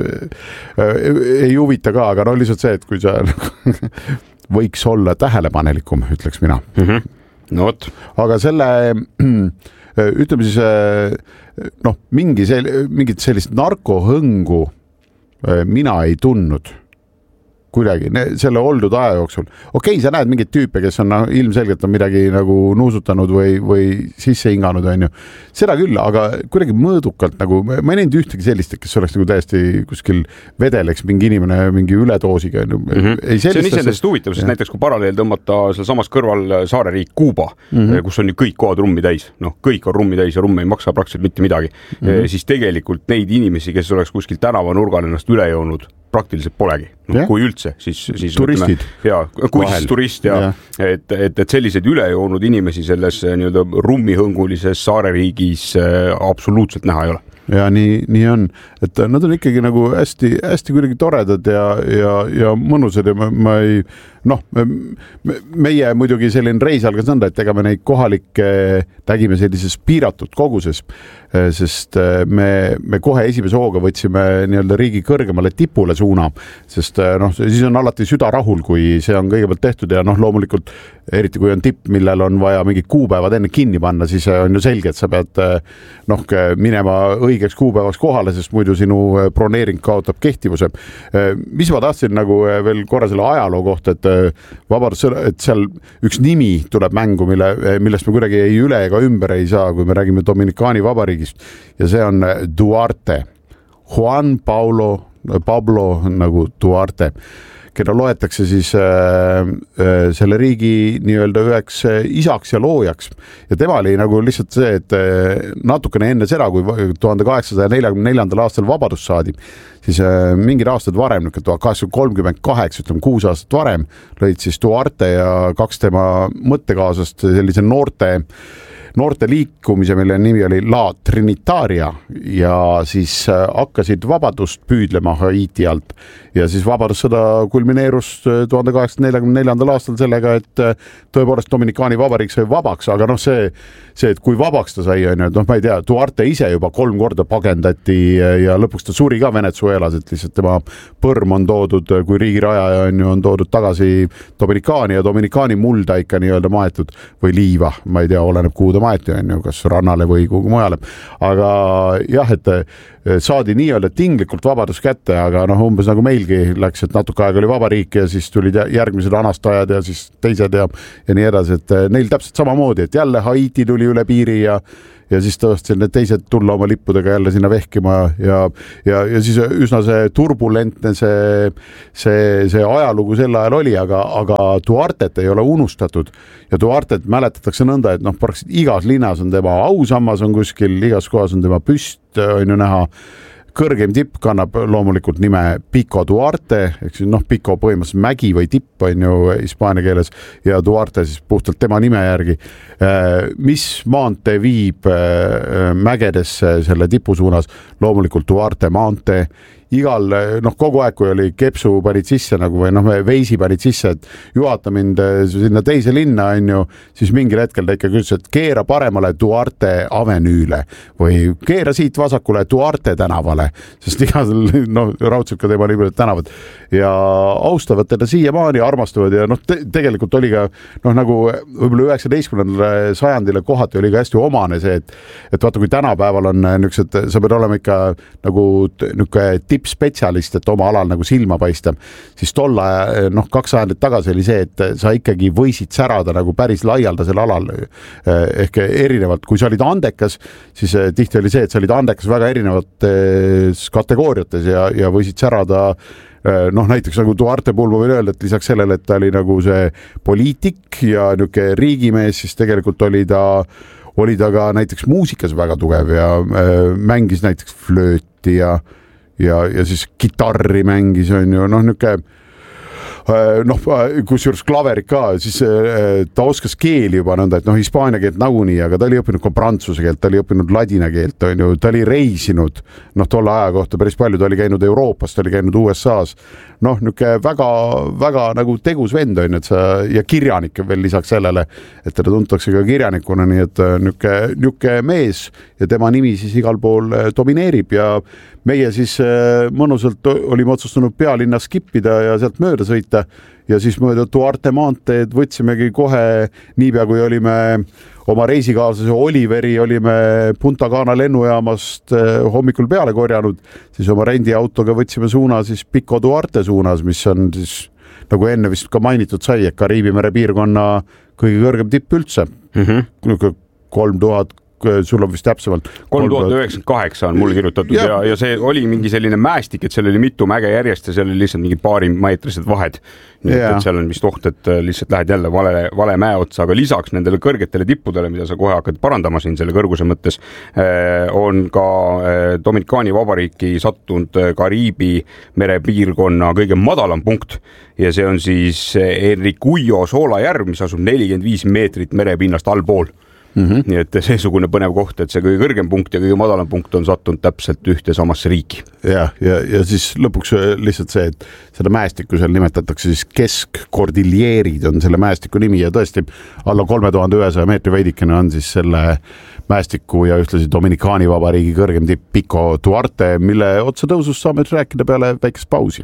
ei huvita ka, aga no lihtsalt see, et kui sa võiks olla tähelepanelikum, ütleks mina. Mm-hmm. No võt. Aga selle, ütleme siis, noh, mingi sel, mingit sellist narkohõngu mina ei tundnud kuidagi selle oldud aja jooksul. Okei, sa näed mingid tüüpe, kes on ilmselgelt on midagi nagu nuusutanud või, või sisse hinganud, on ju. Seda küll, aga kuidagi mõõdukalt nagu, ma ei näinud ühtegi sellist, kes oleks nagu täiesti kuskil vedeleks mingi inimene mingi üledoosiga. Mm-hmm. Ei see on isendest huvitav, sest näiteks kui paralleel tõmmata seal samas kõrval saareriik Kuuba, mm-hmm. kus on ju kõik kohad rummi täis. Noh, kõik on rummi täis ja rumm ei maksa praktiliselt mitte midagi. Mm-hmm. Siis tegelikult neid inimesi, kes oleks kuskil tänavanurgal ennast üle joonud, praktiliselt polegi. No, kui üldse, siis, siis turistid. Ütleme, ja, kui Vahel. Siis turist ja, ja. Et, et, et selliseid ülejoonud inimesi selles nii-öelda rummihõngulises saareriigis äh, absoluutselt näha ei ole. Ja nii, nii on, et nad on ikkagi nagu hästi, hästi kuidagi toredad ja, ja, ja mõnusad ja ma, ma ei, noh, me, meie muidugi selline reis algas nõnda, et ega me neid kohalikke nägime sellises piiratud koguses, sest me, me kohe esimese hooga võtsime nii-öelda riigi kõrgemale tipule suuna, sest noh, siis on alati süda rahul, kui see on kõigepealt tehtud ja noh, loomulikult eriti kui on tipp, millel on vaja mingid kuupäevad enne kinni panna, siis on ju selge, et sa pead noh, minema õigeks kuupäevaks kohale, sest muidu sinu broneering kaotab kehtivuse. Mis ma tahtsin nagu veel korra selle ajaloo kohta, et vabandus, et seal üks nimi tuleb mängu, mille, millest me kuidagi ei üle ega ümber ei saa, kui me räägime Dominikaani vabariigist ja see on Duarte. Juan Paulo, Pablo nagu Duarte, keda loetakse siis äh, äh, selle riigi nii-öelda üheks isaks ja loojaks. Ja tema oli nagu lihtsalt see, et äh, natukene enne seda, kui tuhande kaheksasaja neljakümne neljandal aastal vabadus saadi, siis äh, mingid aastad varem, tuhat kaheksasada kolmkümmend kaheksa, ütleme kuus aastat varem, lõid siis Duarte ja kaks tema mõttekaasast sellise noorte noorte liikumise, mille nimi oli La Trinitaria ja siis hakkasid vabadust püüdlema Haiti alt ja siis vabadussõda kulmineerus tuhande kaheksasada neljakümne neljandal aastal sellega, et tõepoolest Dominikaani vabariik sai vabaks, aga noh, see, see, et kui vabaks ta sai, on ju, noh, ma ei tea, Duarte ise juba kolm korda pagendati ja lõpuks ta suri ka Venezuelas, et lihtsalt tema põrm on toodud, kui riigi rajaja on ju, on toodud tagasi Dominikaani ja Dominikaani mulda ikka nii-öelda maetud või liiva, ma ei tea, oleneb kuhu ta maeti, on ju, kas rannale või kuhu mujale. Aga jah, et saadi nii-öelda tinglikult vabadus kätte, aga noh, umbes nagu meilgi läks, et natuke aega oli vabariik ja siis tulid järgmised anastajad ja siis teised ja, ja nii edasi, et neil täpselt samamoodi, et jälle Haiti tuli üle piiri ja ja siis tõesti need teised tulla oma lippudega jälle sinna vehkima ja, ja, ja siis üsna see turbulentne see, see, see ajalugu sel ajal oli, aga, aga Duartet ei ole unustatud ja Duartet mäletatakse nõnda, et noh, praktiliselt igas linnas on tema ausammas on kuskil, igas kohas on tema püst, on ju näha. Kõrgem tipp kannab loomulikult nime Pico Duarte, ehk siis noh, Pico põhimõtteliselt mägi või tipp on ju hispaania keeles ja Duarte siis puhtalt tema nime järgi. Mis maantee viib mägedesse selle tipu suunas? Loomulikult Duarte maantee. Igal, noh, kogu aeg, kui oli kepsu panid sisse nagu või noh, veisi panid sisse, et juhata mind sinna teise linna, on ju, siis mingil hetkel ta ikkagi ütles, et keera paremale Duarte avenüüle või keera siit vasakule Duarte tänavale, sest igal, noh, raudselt ka tema nimed tänavad ja austavad teda siiamaani, armastavad ja noh, te tegelikult oli ka, noh, nagu võib-olla üheksateistkümnendale sajandile kohati oli ka hästi omane see, et, et vaata, kui tänapäeval on niisugused, sa pead olema ikka nagu niisugune spetsialist, et oma alal nagu silma paista, siis tolla, noh, kaks sajandit tagasi oli see, et sa ikkagi võisid särada nagu päris laialdasel alal ehk erinevalt, kui sa olid andekas, siis tihti oli see, et sa olid andekas väga erinevates kategooriates ja, ja võisid särada noh, näiteks nagu Duarte puhul ma võin öelda, et lisaks sellele, et ta oli nagu see poliitik ja niisugune riigimees, siis tegelikult oli ta, oli ta ka näiteks muusikas väga tugev ja mängis näiteks flööti ja ja, ja siis kitarri mängis, on ju, noh, niisugune noh, kusjuures klaverit ka, siis ta oskas keeli juba nõnda, et noh, hispaania keelt nagunii, aga ta oli õppinud ka prantsuse keelt, ta oli õppinud ladina keelt, on ju, ta oli reisinud, noh, tolle aja kohta päris palju, ta oli käinud Euroopas, ta oli käinud U S A-s, noh, niisugune väga, väga nagu tegus vend on, et sa, ja kirjanik veel lisaks sellele, et teda tuntakse ka kirjanikuna, nii et niisugune, niisugune mees ja tema nimi siis igal pool domineerib ja meie siis mõnusalt olime otsustanud pealinna skippida ja sealt mööda sõita ja siis mööda Duarte maanteed võtsimegi kohe niipea, kui olime oma reisikaaslase Oliveri olime Punta Cana lennujaamast hommikul peale korjanud, siis oma rendiautoga võtsime suuna siis Pico Duarte suunas, mis on siis nagu enne vist ka mainitud sai, et Kariibi mere piirkonna kõige kõrgem tipp üldse. Mm-hmm. kolm tuhat sul on vist täpsemalt kolm tuhat üheksakümmend kaheksa on mul kirjutatud ja, ja, ja see oli mingi selline mäestik, et seal oli mitu mäge järjest ja seal oli lihtsalt mingi paari meetrised vahed. Nii et, et seal on vist oht, et lihtsalt lähed jälle vale, vale mäe otsa, aga lisaks nendele kõrgetele tippudele, mida sa kohe hakkad parandama siin selle kõrguse mõttes, on ka Dominikaani vabariiki sattunud Kariibi merepiirkonna kõige madalam punkt ja see on siis Enriquillo soolajärv, mis asub nelikümmend viis meetrit merepinnast allpool. Mm-hmm. Nii et seesugune põnev koht, et see kõige kõrgem punkt ja kõige madalam punkt on sattunud täpselt ühte samasse riiki. Ja, ja, ja siis lõpuks lihtsalt see, et seda mäestikku seal nimetatakse siis keskkordiljeerid on selle mäestiku nimi ja tõesti alla kolme tuhande ühesaja meetri veidikene on siis selle mäestiku ja ühtlasi Dominikaani vabariigi kõrgem tipp Pico Duarte, mille otsa tõusust saame rääkida peale väikest pausi.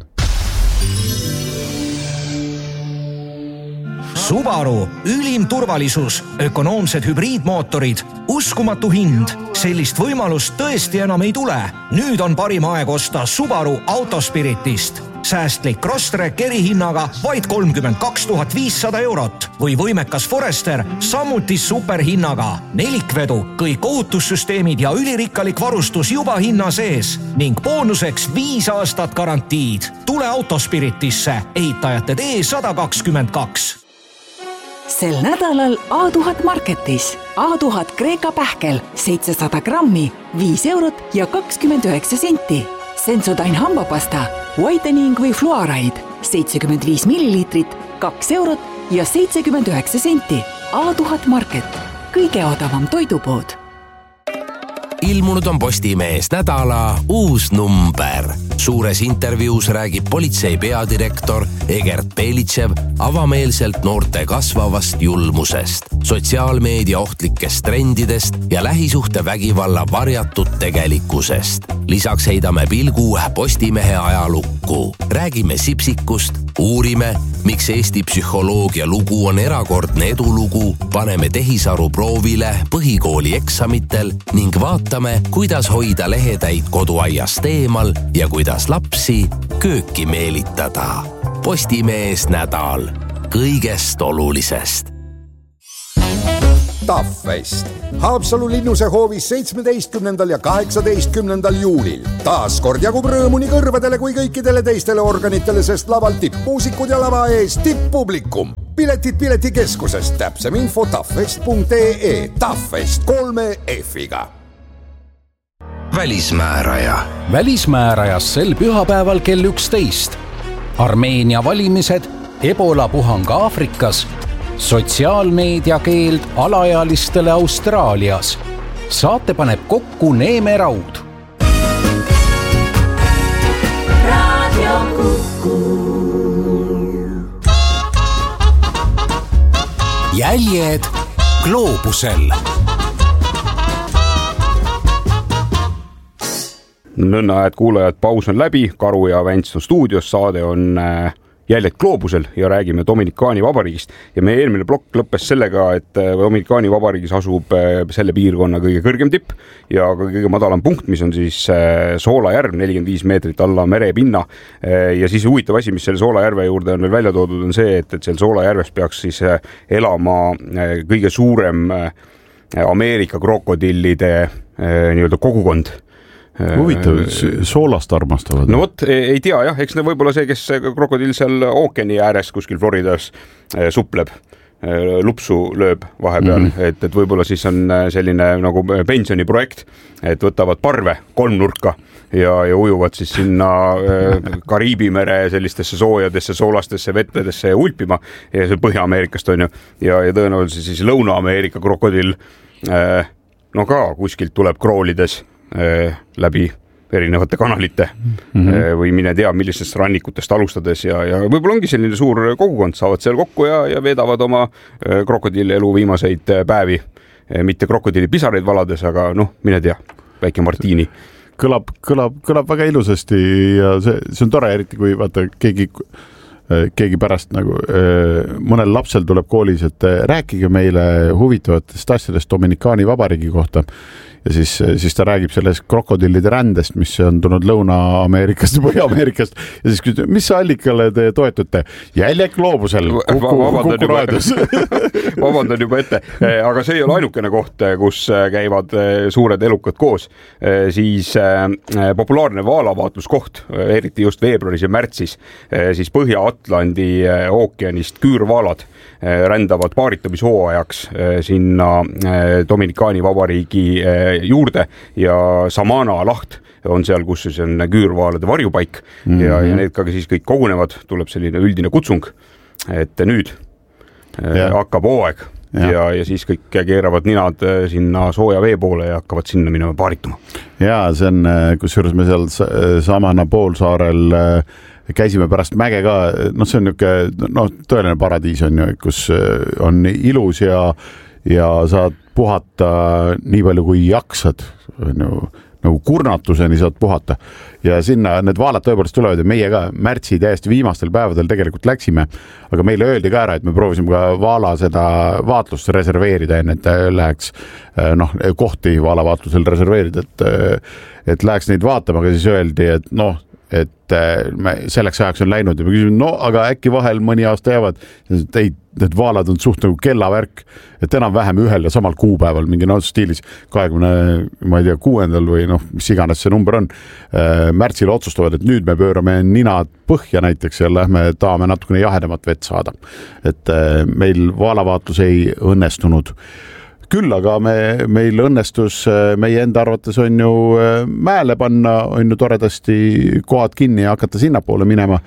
Subaru, ülim turvalisus, ökonoomsed hübriidmootorid, uskumatu hind. Sellist võimalust tõesti enam ei tule. Nüüd on parim aeg osta Subaru Autospiritist. säästlik Crosstrek erihinnaga vaid kolmkümmend kaks tuhat viissada eurot või võimekas Forester samuti superhinnaga. Nelikvedu, kõik ohutussüsteemid ja ülirikkalik varustus juba hinna sees ning boonuseks viis aastat garantiid. Tule Autospiritisse, ehitajate tee sada kakskümmend kaks. Sel nädalal A tuhat Marketis A tuhat Kreeka pähkel seitsesada grammi, viis eurot ja kakskümmend üheksa senti. Sensodyne hambapasta, whitening või fluoride, seitsekümmend viis milliliitrit, kaks eurot ja seitsekümmend üheksa senti. A tuhat Market, kõige odavam toidupood. Ilmunud on Postimees nädala uus number. Suures intervjuus räägib politsei peadirektor Egert Belitšev avameelselt noorte kasvavast julmusest, sotsiaalmeedia ohtlikest trendidest ja lähisuhte vägivalla varjatud tegelikkusest. Lisaks heidame pilgu Postimehe ajalukku. Räägime Sipsikust, uurime, miks Eesti psühholoogia lugu on erakordne edulugu, paneme tehisaru proovile põhikooli eksamitel ning vaatame, kuidas hoida lehetäid koduaiast eemal ja kuidas lapsi kööki meelitada. Postimees nädal kõigest olulisest. Taffest. Haapsalu linnuse hoovis seitsmeteistkümnendal ja kaheksateistkümnendal juulil. Taas kord jagub rõõmu nii kõrvadele kui kõikidele teistele organitele, sest laval tippmuusikud ja lava ees tipppublikum. Piletid piletikeskusest, täpsem info taffest punkt ee, Taffest kolme F-iga. Välismääraja. Välismäärajas sel pühapäeval kell üksteist. Armeenia valimised, Ebola puhang Aafrikas, sotsiaalmeedia keeld alaealistele Austraalias. Saate paneb kokku Neeme Raud. Radio Kuku. Jäljed gloobusel. Nõnna, et kuulajad, paus on läbi, Karu ja Vents on stuudios, saade on Jäljed gloobusel ja räägime Dominikaani vabariigist. Ja meie eelmine plokk lõppes sellega, et Dominikaani vabariigis asub selle piirkonna kõige kõrgem tipp ja kõige madalam punkt, mis on siis Soolajärv, nelikümmend viis meetrit alla merepinna. Ja siis huvitav asi, mis selle Soolajärve juurde on veel välja toodud, on see, et, et seal Soolajärves peaks siis elama kõige suurem Ameerika krokodillide nii-öelda kogukond. Huvitav, soolast armastavad. No vot, ei tea jah, eks ne võib-olla see, kes krokodill seal ookeani ääres kuskil Floridas supleb, lupsu lööb vahepeal, mm -hmm. et, et võib-olla siis on selline nagu pensioniprojekt, et võtavad parve kolmnurka ja, ja ujuvad siis sinna Kariibi mere sellistesse soojadesse, soolastesse vetedesse ulpima ja see Põhja-Ameerikast on ju, ja, ja tõenäoliselt siis Lõuna-Ameerika krokodill no ka kuskilt tuleb kroolides läbi erinevate kanalite mm -hmm. või mine tea, millistest rannikutest alustades ja, ja võib-olla ongi selline suur kogukond, saavad seal kokku ja, ja veedavad oma krokodilli elu viimaseid päevi. Mitte krokodilli pisareid valades, aga noh, mine tea, väike Martiini. Kõlab, kõlab, kõlab väga ilusasti ja see, see on tore, eriti kui vaata keegi keegi pärast nagu mõnel lapsel tuleb koolis, et rääkige meile huvitavatest asjadest Dominikaani vabariigi kohta ja siis, siis ta räägib sellest krokodillide rändest, mis on tulnud Lõuna-Ameerikast ja Põhja-Ameerikast ja siis küsib, mis allikale te toetute? Jäljed gloobusel Kuku, Kuku raadios. Vabandan juba ette, aga see ei ole ainukene koht, kus käivad suured elukad koos. Siis populaarne vaalavaatluskoht, eriti just veebruaris ja märtsis, siis Põhja-Atlandi ookeanist küürvaalad rändavad paaritamishoajaks sinna Dominikaani vabariigi juurde ja Samana laht on seal, kus siis on küürvaalade varjupaik mm -hmm. ja, ja need ka siis kõik kogunevad, tuleb selline üldine kutsung, et nüüd ja. hakkab hooaeg ja. Ja, ja siis kõik keeravad ninad sinna sooja vee poole ja hakkavad sinna minema paarituma. Ja see on, kusjuures me seal Samana poolsaarel käisime pärast mäge ka, noh see on niisugune no, tõeline paradiis on ju, kus on ilus ja, ja saad puhata nii palju kui jaksad, nagu, nagu kurnatuseni saad puhata ja sinna need vaalad tõepoolest tulevad ja meie ka märtsi täiesti viimastel päevadel tegelikult läksime, aga meile öeldi ka ära, et me proovisime ka vaala seda vaatlust reserveerida enne, et läheks noh, kohti vaalavaatusel reserveerida, et, et läheks neid vaatama, aga siis öeldi, et noh, et me selleks ajaks on läinud ja me küsime, no aga äkki vahel mõni aasta jäävad, ei, need vaalad on suht nagu kellavärk, et enam vähem ühel ja samal kuupäeval mingi no stiilis kahekümne, ma ei tea, kuuendal või noh, mis iganes see number on, märtsil otsustavad, et nüüd me pöörame ninad põhja näiteks ja lähme tahame natukene jahedamat vett saada. Et meil vaalavaatlus ei õnnestunud. Küll aga me, meil õnnestus meie enda arvates on ju mäele panna, on ju toredasti kohad kinni ja hakata sinna poole minema.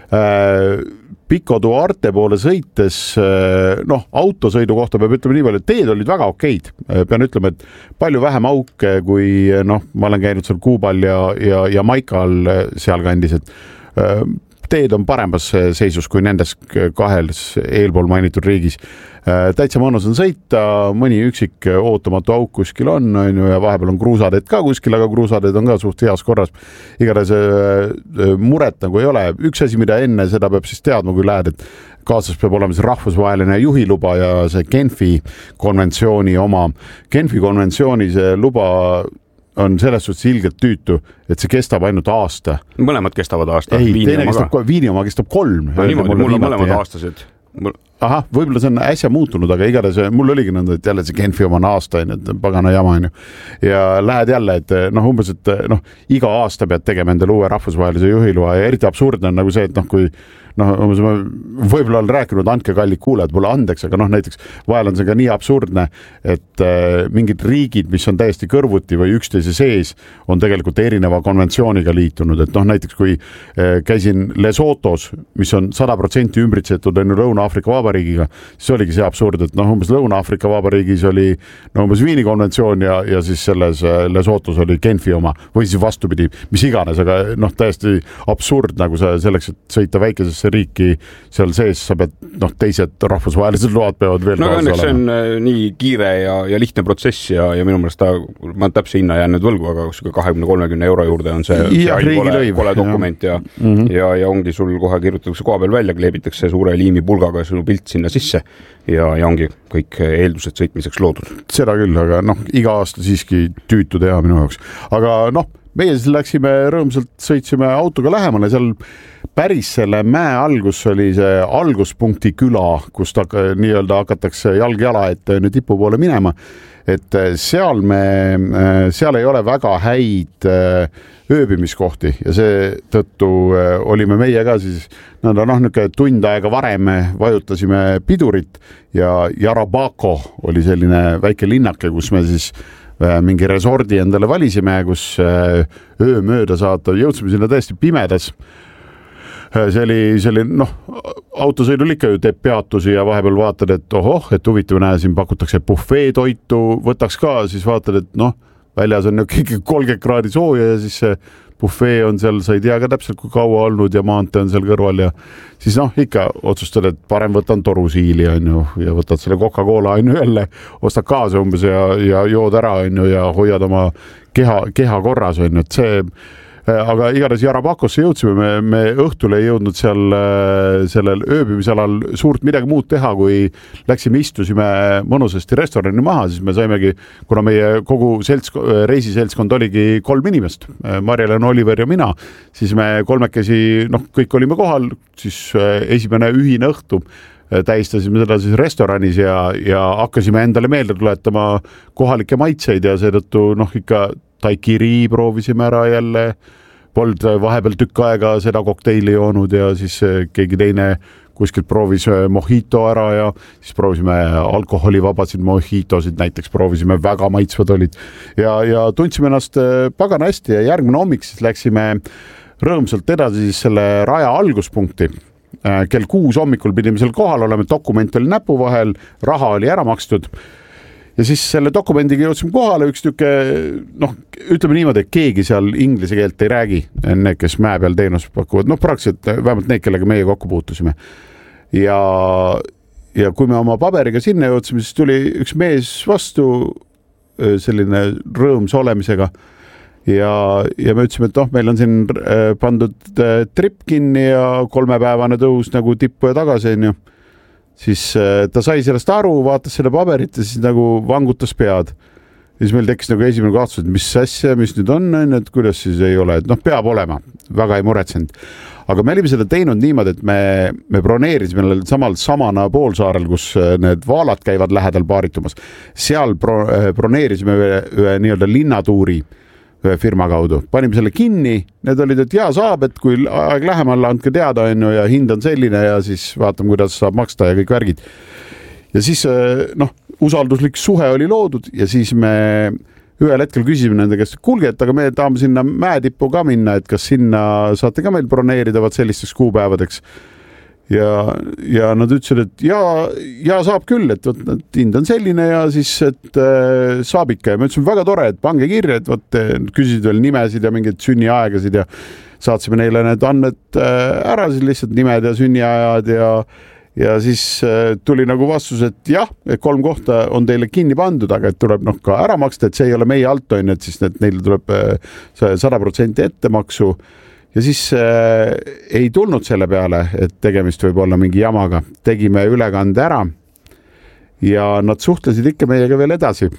Pikodu Arte poole sõites, noh, autosõidu kohta peab ütlema nii palju, et teed olid väga okeid. Pean ütlema, et palju vähem auke, kui noh, ma olen käinud seal Kuubal ja, ja, ja Maikal seal kandis, et teed on paremas seisus kui nendes kahels eelpool mainitud riigis. Täitsa mõnus on sõita, mõni üksik ootamatu auk kuskil on, on ju, ja vahepeal on kruusadeed ka kuskil, aga kruusadeed on ka suht heas korras. Igatahes muret nagu ei ole. Üks asi, mida enne seda peab siis teadma, kui lähed, et kaasas peab olema see rahvusvaheline juhiluba ja see Genfi konventsiooni oma. Genfi konventsiooni see luba on selles suhtes ilgelt tüütu, et see kestab ainult aasta. Mõlemad kestavad aasta. Ei, teine kestab, Viini oma kestab kolm. No, niimoodi, mul on mõlemad aastased. Mul... Aha, võib-olla see on äsja muutunud, aga igatahes mul oligi nõnda, et jälle see Genfi oma on aasta, et pagana jama on ju. Ja lähed jälle, et noh, umbes, et noh, iga aasta pead tegema endale uue rahvusvahelise juhiloa ja eriti absurdne on nagu see, et noh, kui noh, võib-olla olen rääkinud, andke kallid kuulajad mulle andeks, aga noh, näiteks vahel on see ka nii absurdne, et äh, mingid riigid, mis on täiesti kõrvuti või üksteise sees, on tegelikult erineva konventsiooniga liitunud, et noh, näiteks kui äh, käisin Lesotos, mis on sada protsenti ümbritsetud enne Lõuna-Aafrika Vabariigiga, siis oligi see absurd, et noh, umbes Lõuna-Aafrika Vabariigis oli no, umbes Viini konventsioon ja, ja siis selles äh, Lesotos oli Genfi oma, või siis vastupidi, mis iganes, aga noh, täiesti absurd, nagu sa selleks, et sõita väikesesse riiki seal sees, sa pead, noh, teised rahvusvahelised load peavad veel no, kaasa olema. See on äh, nii kiire ja, ja lihtne protsess ja, ja minu meelest ta, ma täpse hinna jään nüüd võlgu, aga kakskümmend kolmekümne euro juurde on see, ja, see kole, kole dokument ja, ja, mm-hmm. ja, ja ongi sul kohe kirjutatakse koha peal välja, kleebitakse suure liimi pulgaga sinu pilt sinna sisse ja, ja ongi kõik eeldused sõitmiseks loodud. Seda küll, aga noh, iga aasta siiski tüütu teha minu jaoks. Aga noh, meie siis läksime rõõmsalt, sõitsime autoga lähemale, seal päris selle mäe algus oli see alguspunkti küla, kust hakka, nii-öelda hakatakse jalg jala ette nüüd tipu poole minema, et seal me, seal ei ole väga häid ööbimiskohti ja see tõttu olime meie ka siis no, noh, niisugune tund aega varem vajutasime pidurit ja Jarabako oli selline väike linnake, kus me siis mingi resordi endale valisime, kus öö mööda saata, jõudsime sinna täiesti pimedas. See oli, see oli, noh, autosõidul ikka ju teeb peatusi ja vahepeal vaatad, et ohoh, et huvitav näe, siin pakutakse buffeetoitu, võtaks ka, siis vaatad, et noh, väljas on ikka kolmkümmend kraadi sooja ja siis see buffee on seal, sa ei tea ka täpselt, kui kaua olnud ja maantee on seal kõrval ja siis noh, ikka otsustad, et parem võtan torusiili on ju, ja võtad selle Coca-Cola on ju jälle, ostad kaasa umbes ja, ja jood ära on ju ja hoiad oma keha, keha korras on ju, et see aga igatahes Jarabakosse jõudsime, me, me õhtul ei jõudnud seal sellel ööbimisalal suurt midagi muud teha, kui läksime, istusime mõnusasti restorani maha, siis me saimegi, kuna meie kogu selts, reisiseltskond oligi kolm inimest, Marjalen, Oliver ja mina, siis me kolmekesi, noh, kõik olime kohal, siis esimene ühine õhtu tähistasime seda siis restoranis ja, ja hakkasime endale meelde tuletama kohalikke maitseid ja seetõttu, noh, ikka taikiri proovisime ära jälle, polnud vahepeal tükk aega seda kokteili joonud ja siis keegi teine kuskilt proovis mojito ära ja siis proovisime alkoholivabasid mojitosid, näiteks proovisime, väga maitsvad olid ja, ja tundsime ennast pagana hästi ja järgmine hommik siis läksime rõõmsalt edasi siis selle raja alguspunkti. Kell kuus hommikul pidime seal kohal olema, dokument oli näpu vahel, raha oli ära makstud ja siis selle dokumendiga jõudsime kohale, üks tüke, noh, ütleme niimoodi, et keegi seal inglise keelt ei räägi, need, kes mäe peal teenust pakuvad, noh, praktiliselt vähemalt need, kellega meie kokku puutusime. Ja, ja kui me oma paberiga sinna jõudsime, siis tuli üks mees vastu selline rõõmsa olemisega ja, ja me ütlesime, et noh, meil on siin pandud trip kinni ja kolmepäevane tõus nagu tippu ja tagasi, on ju. Siis ta sai sellest aru, vaatas selle paberit ja siis nagu vangutas pead. siis meil tekkis nagu esimene kahtsus, et mis asja, mis nüüd on, et kuidas siis ei ole, et noh, peab olema, väga ei muretsenud. Aga me olime seda teinud niimoodi, et me, me broneerisime samal samana poolsaarel, kus need vaalad käivad lähedal paaritumas. Seal bro, broneerisime ühe, ühe nii-öelda linnatuuri ühe firma kaudu. Panime selle kinni, need olid, et jaa saab, et kui aeg lähemal andke teada on ja hind on selline ja siis vaatame, kuidas saab maksta ja kõik värgid. Ja siis noh, usalduslik suhe oli loodud ja siis me ühel hetkel küsisime nende käest, kuulge, et aga me tahame sinna mäetippu ka minna, et kas sinna saate ka meil broneerida vaat sellisteks kuupäevadeks. Ja, ja nad ütlesid, et ja, ja saab küll, et, et hind on selline ja siis, et äh, saab ikka. Ja me ütlesin, väga tore, et pange kirja, et võt, küsisid veel nimesid ja mingeid sünniaegasid ja saatsime neile need andmed äh, ära, siis lihtsalt nimed ja sünniajad ja Ja siis tuli nagu vastus, et jah, kolm kohta on teile kinni pandud, aga et tuleb noh ka ära maksta, et see ei ole meie alt on, et siis need, neil tuleb sada protsenti ettemaksu. Ja siis äh, ei tulnud selle peale, et tegemist võib olla mingi jamaga. Tegime ülekande ära ja nad suhtlesid ikka meiega veel edasi.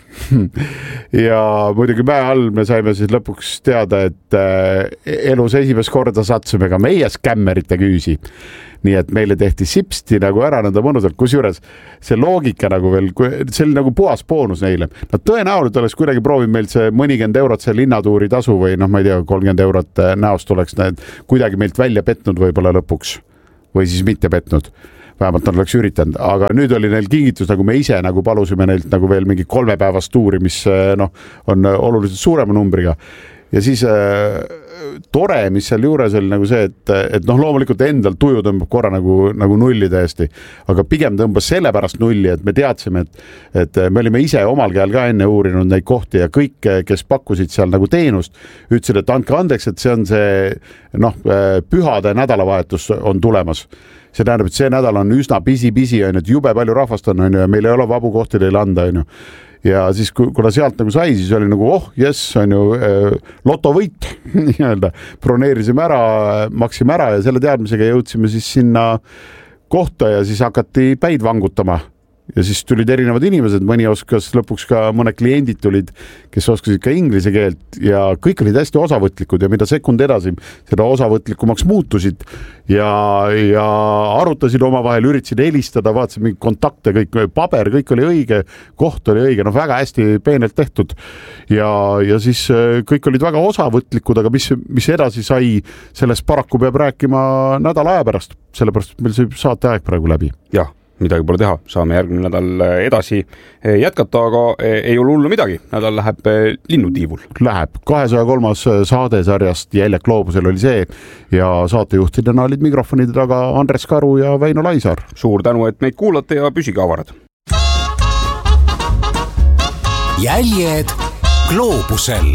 Ja muidugi mäe all me saime siis lõpuks teada, et äh, elus esimest korda satsume ka meie skämmerite küüsi. Nii et meile tehti sipsti nagu ära nõnda mõnusalt, kusjuures see loogika nagu veel, see oli nagu puhas boonus neile. Nad tõenäoliselt oleks kuidagi proovinud meilt see mõnikümmend eurot see linnatuuri tasu või noh, ma ei tea, kolmkümmend eurot näost oleks need kuidagi meilt välja petnud võib-olla lõpuks või siis mitte petnud. Vähemalt nad oleks üritanud, aga nüüd oli neil kingitus, nagu me ise nagu palusime neilt nagu veel mingi kolmepäevast tuuri, mis noh, on oluliselt suurema numbriga. Ja siis äh, tore, mis seal juures oli nagu see, et, et noh, loomulikult endal tuju tõmbab korra nagu, nagu nulli täiesti, aga pigem tõmbas selle pärast nulli, et me teadsime, et, et me olime ise omal käel ka enne uurinud neid kohti ja kõik, kes pakkusid seal nagu teenust, ütlesid, et andke andeks, et see on see noh, pühade nädalavahetus on tulemas. See tähendab, et see nädal on üsna pisi-pisi, on, et jube palju rahvast on, on ja meil ei ole vabu kohti teile anda, on ju. Ja siis, kuna sealt nagu sai, siis oli nagu, oh, jess, on ju äh, lotovõit, nii-öelda. Broneerisime ära, maksime ära ja selle teadmisega jõudsime siis sinna kohta ja siis hakati päid vangutama. Ja siis tulid erinevad inimesed, mõni oskas lõpuks ka mõne kliendid tulid, kes oskasid ka inglise keelt ja kõik olid hästi osavõtlikud ja mida sekund edasi, seda osavõtlikumaks muutusid ja, ja arutasid oma vahel, üritasid helistada, vaatasid mingi kontakte, kõik paber, kõik oli õige, koht oli õige, noh väga hästi peenelt tehtud ja, ja siis kõik olid väga osavõtlikud, aga mis, mis edasi sai, sellest paraku peab rääkima nädala aja pärast, sellepärast meil see saate aeg praegu läbi. Jah. Midagi pole teha, saame järgmine nädal edasi jätkata, aga ei ole hullu midagi. Nädal läheb linnutiivul. Läheb. kahesaja kolmas saadesarjast Jäljak loobusel oli see ja saatejuhtidena olid mikrofonide taga Andres Karu ja Väino Laisaar. Suur tänu, et meid kuulate ja püsige avarad. Jäljed gloobusel.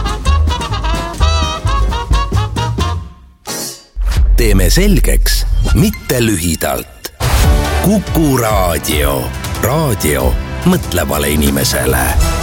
Teeme selgeks, mitte lühidalt. Kuku raadio. Raadio mõtlevale inimesele.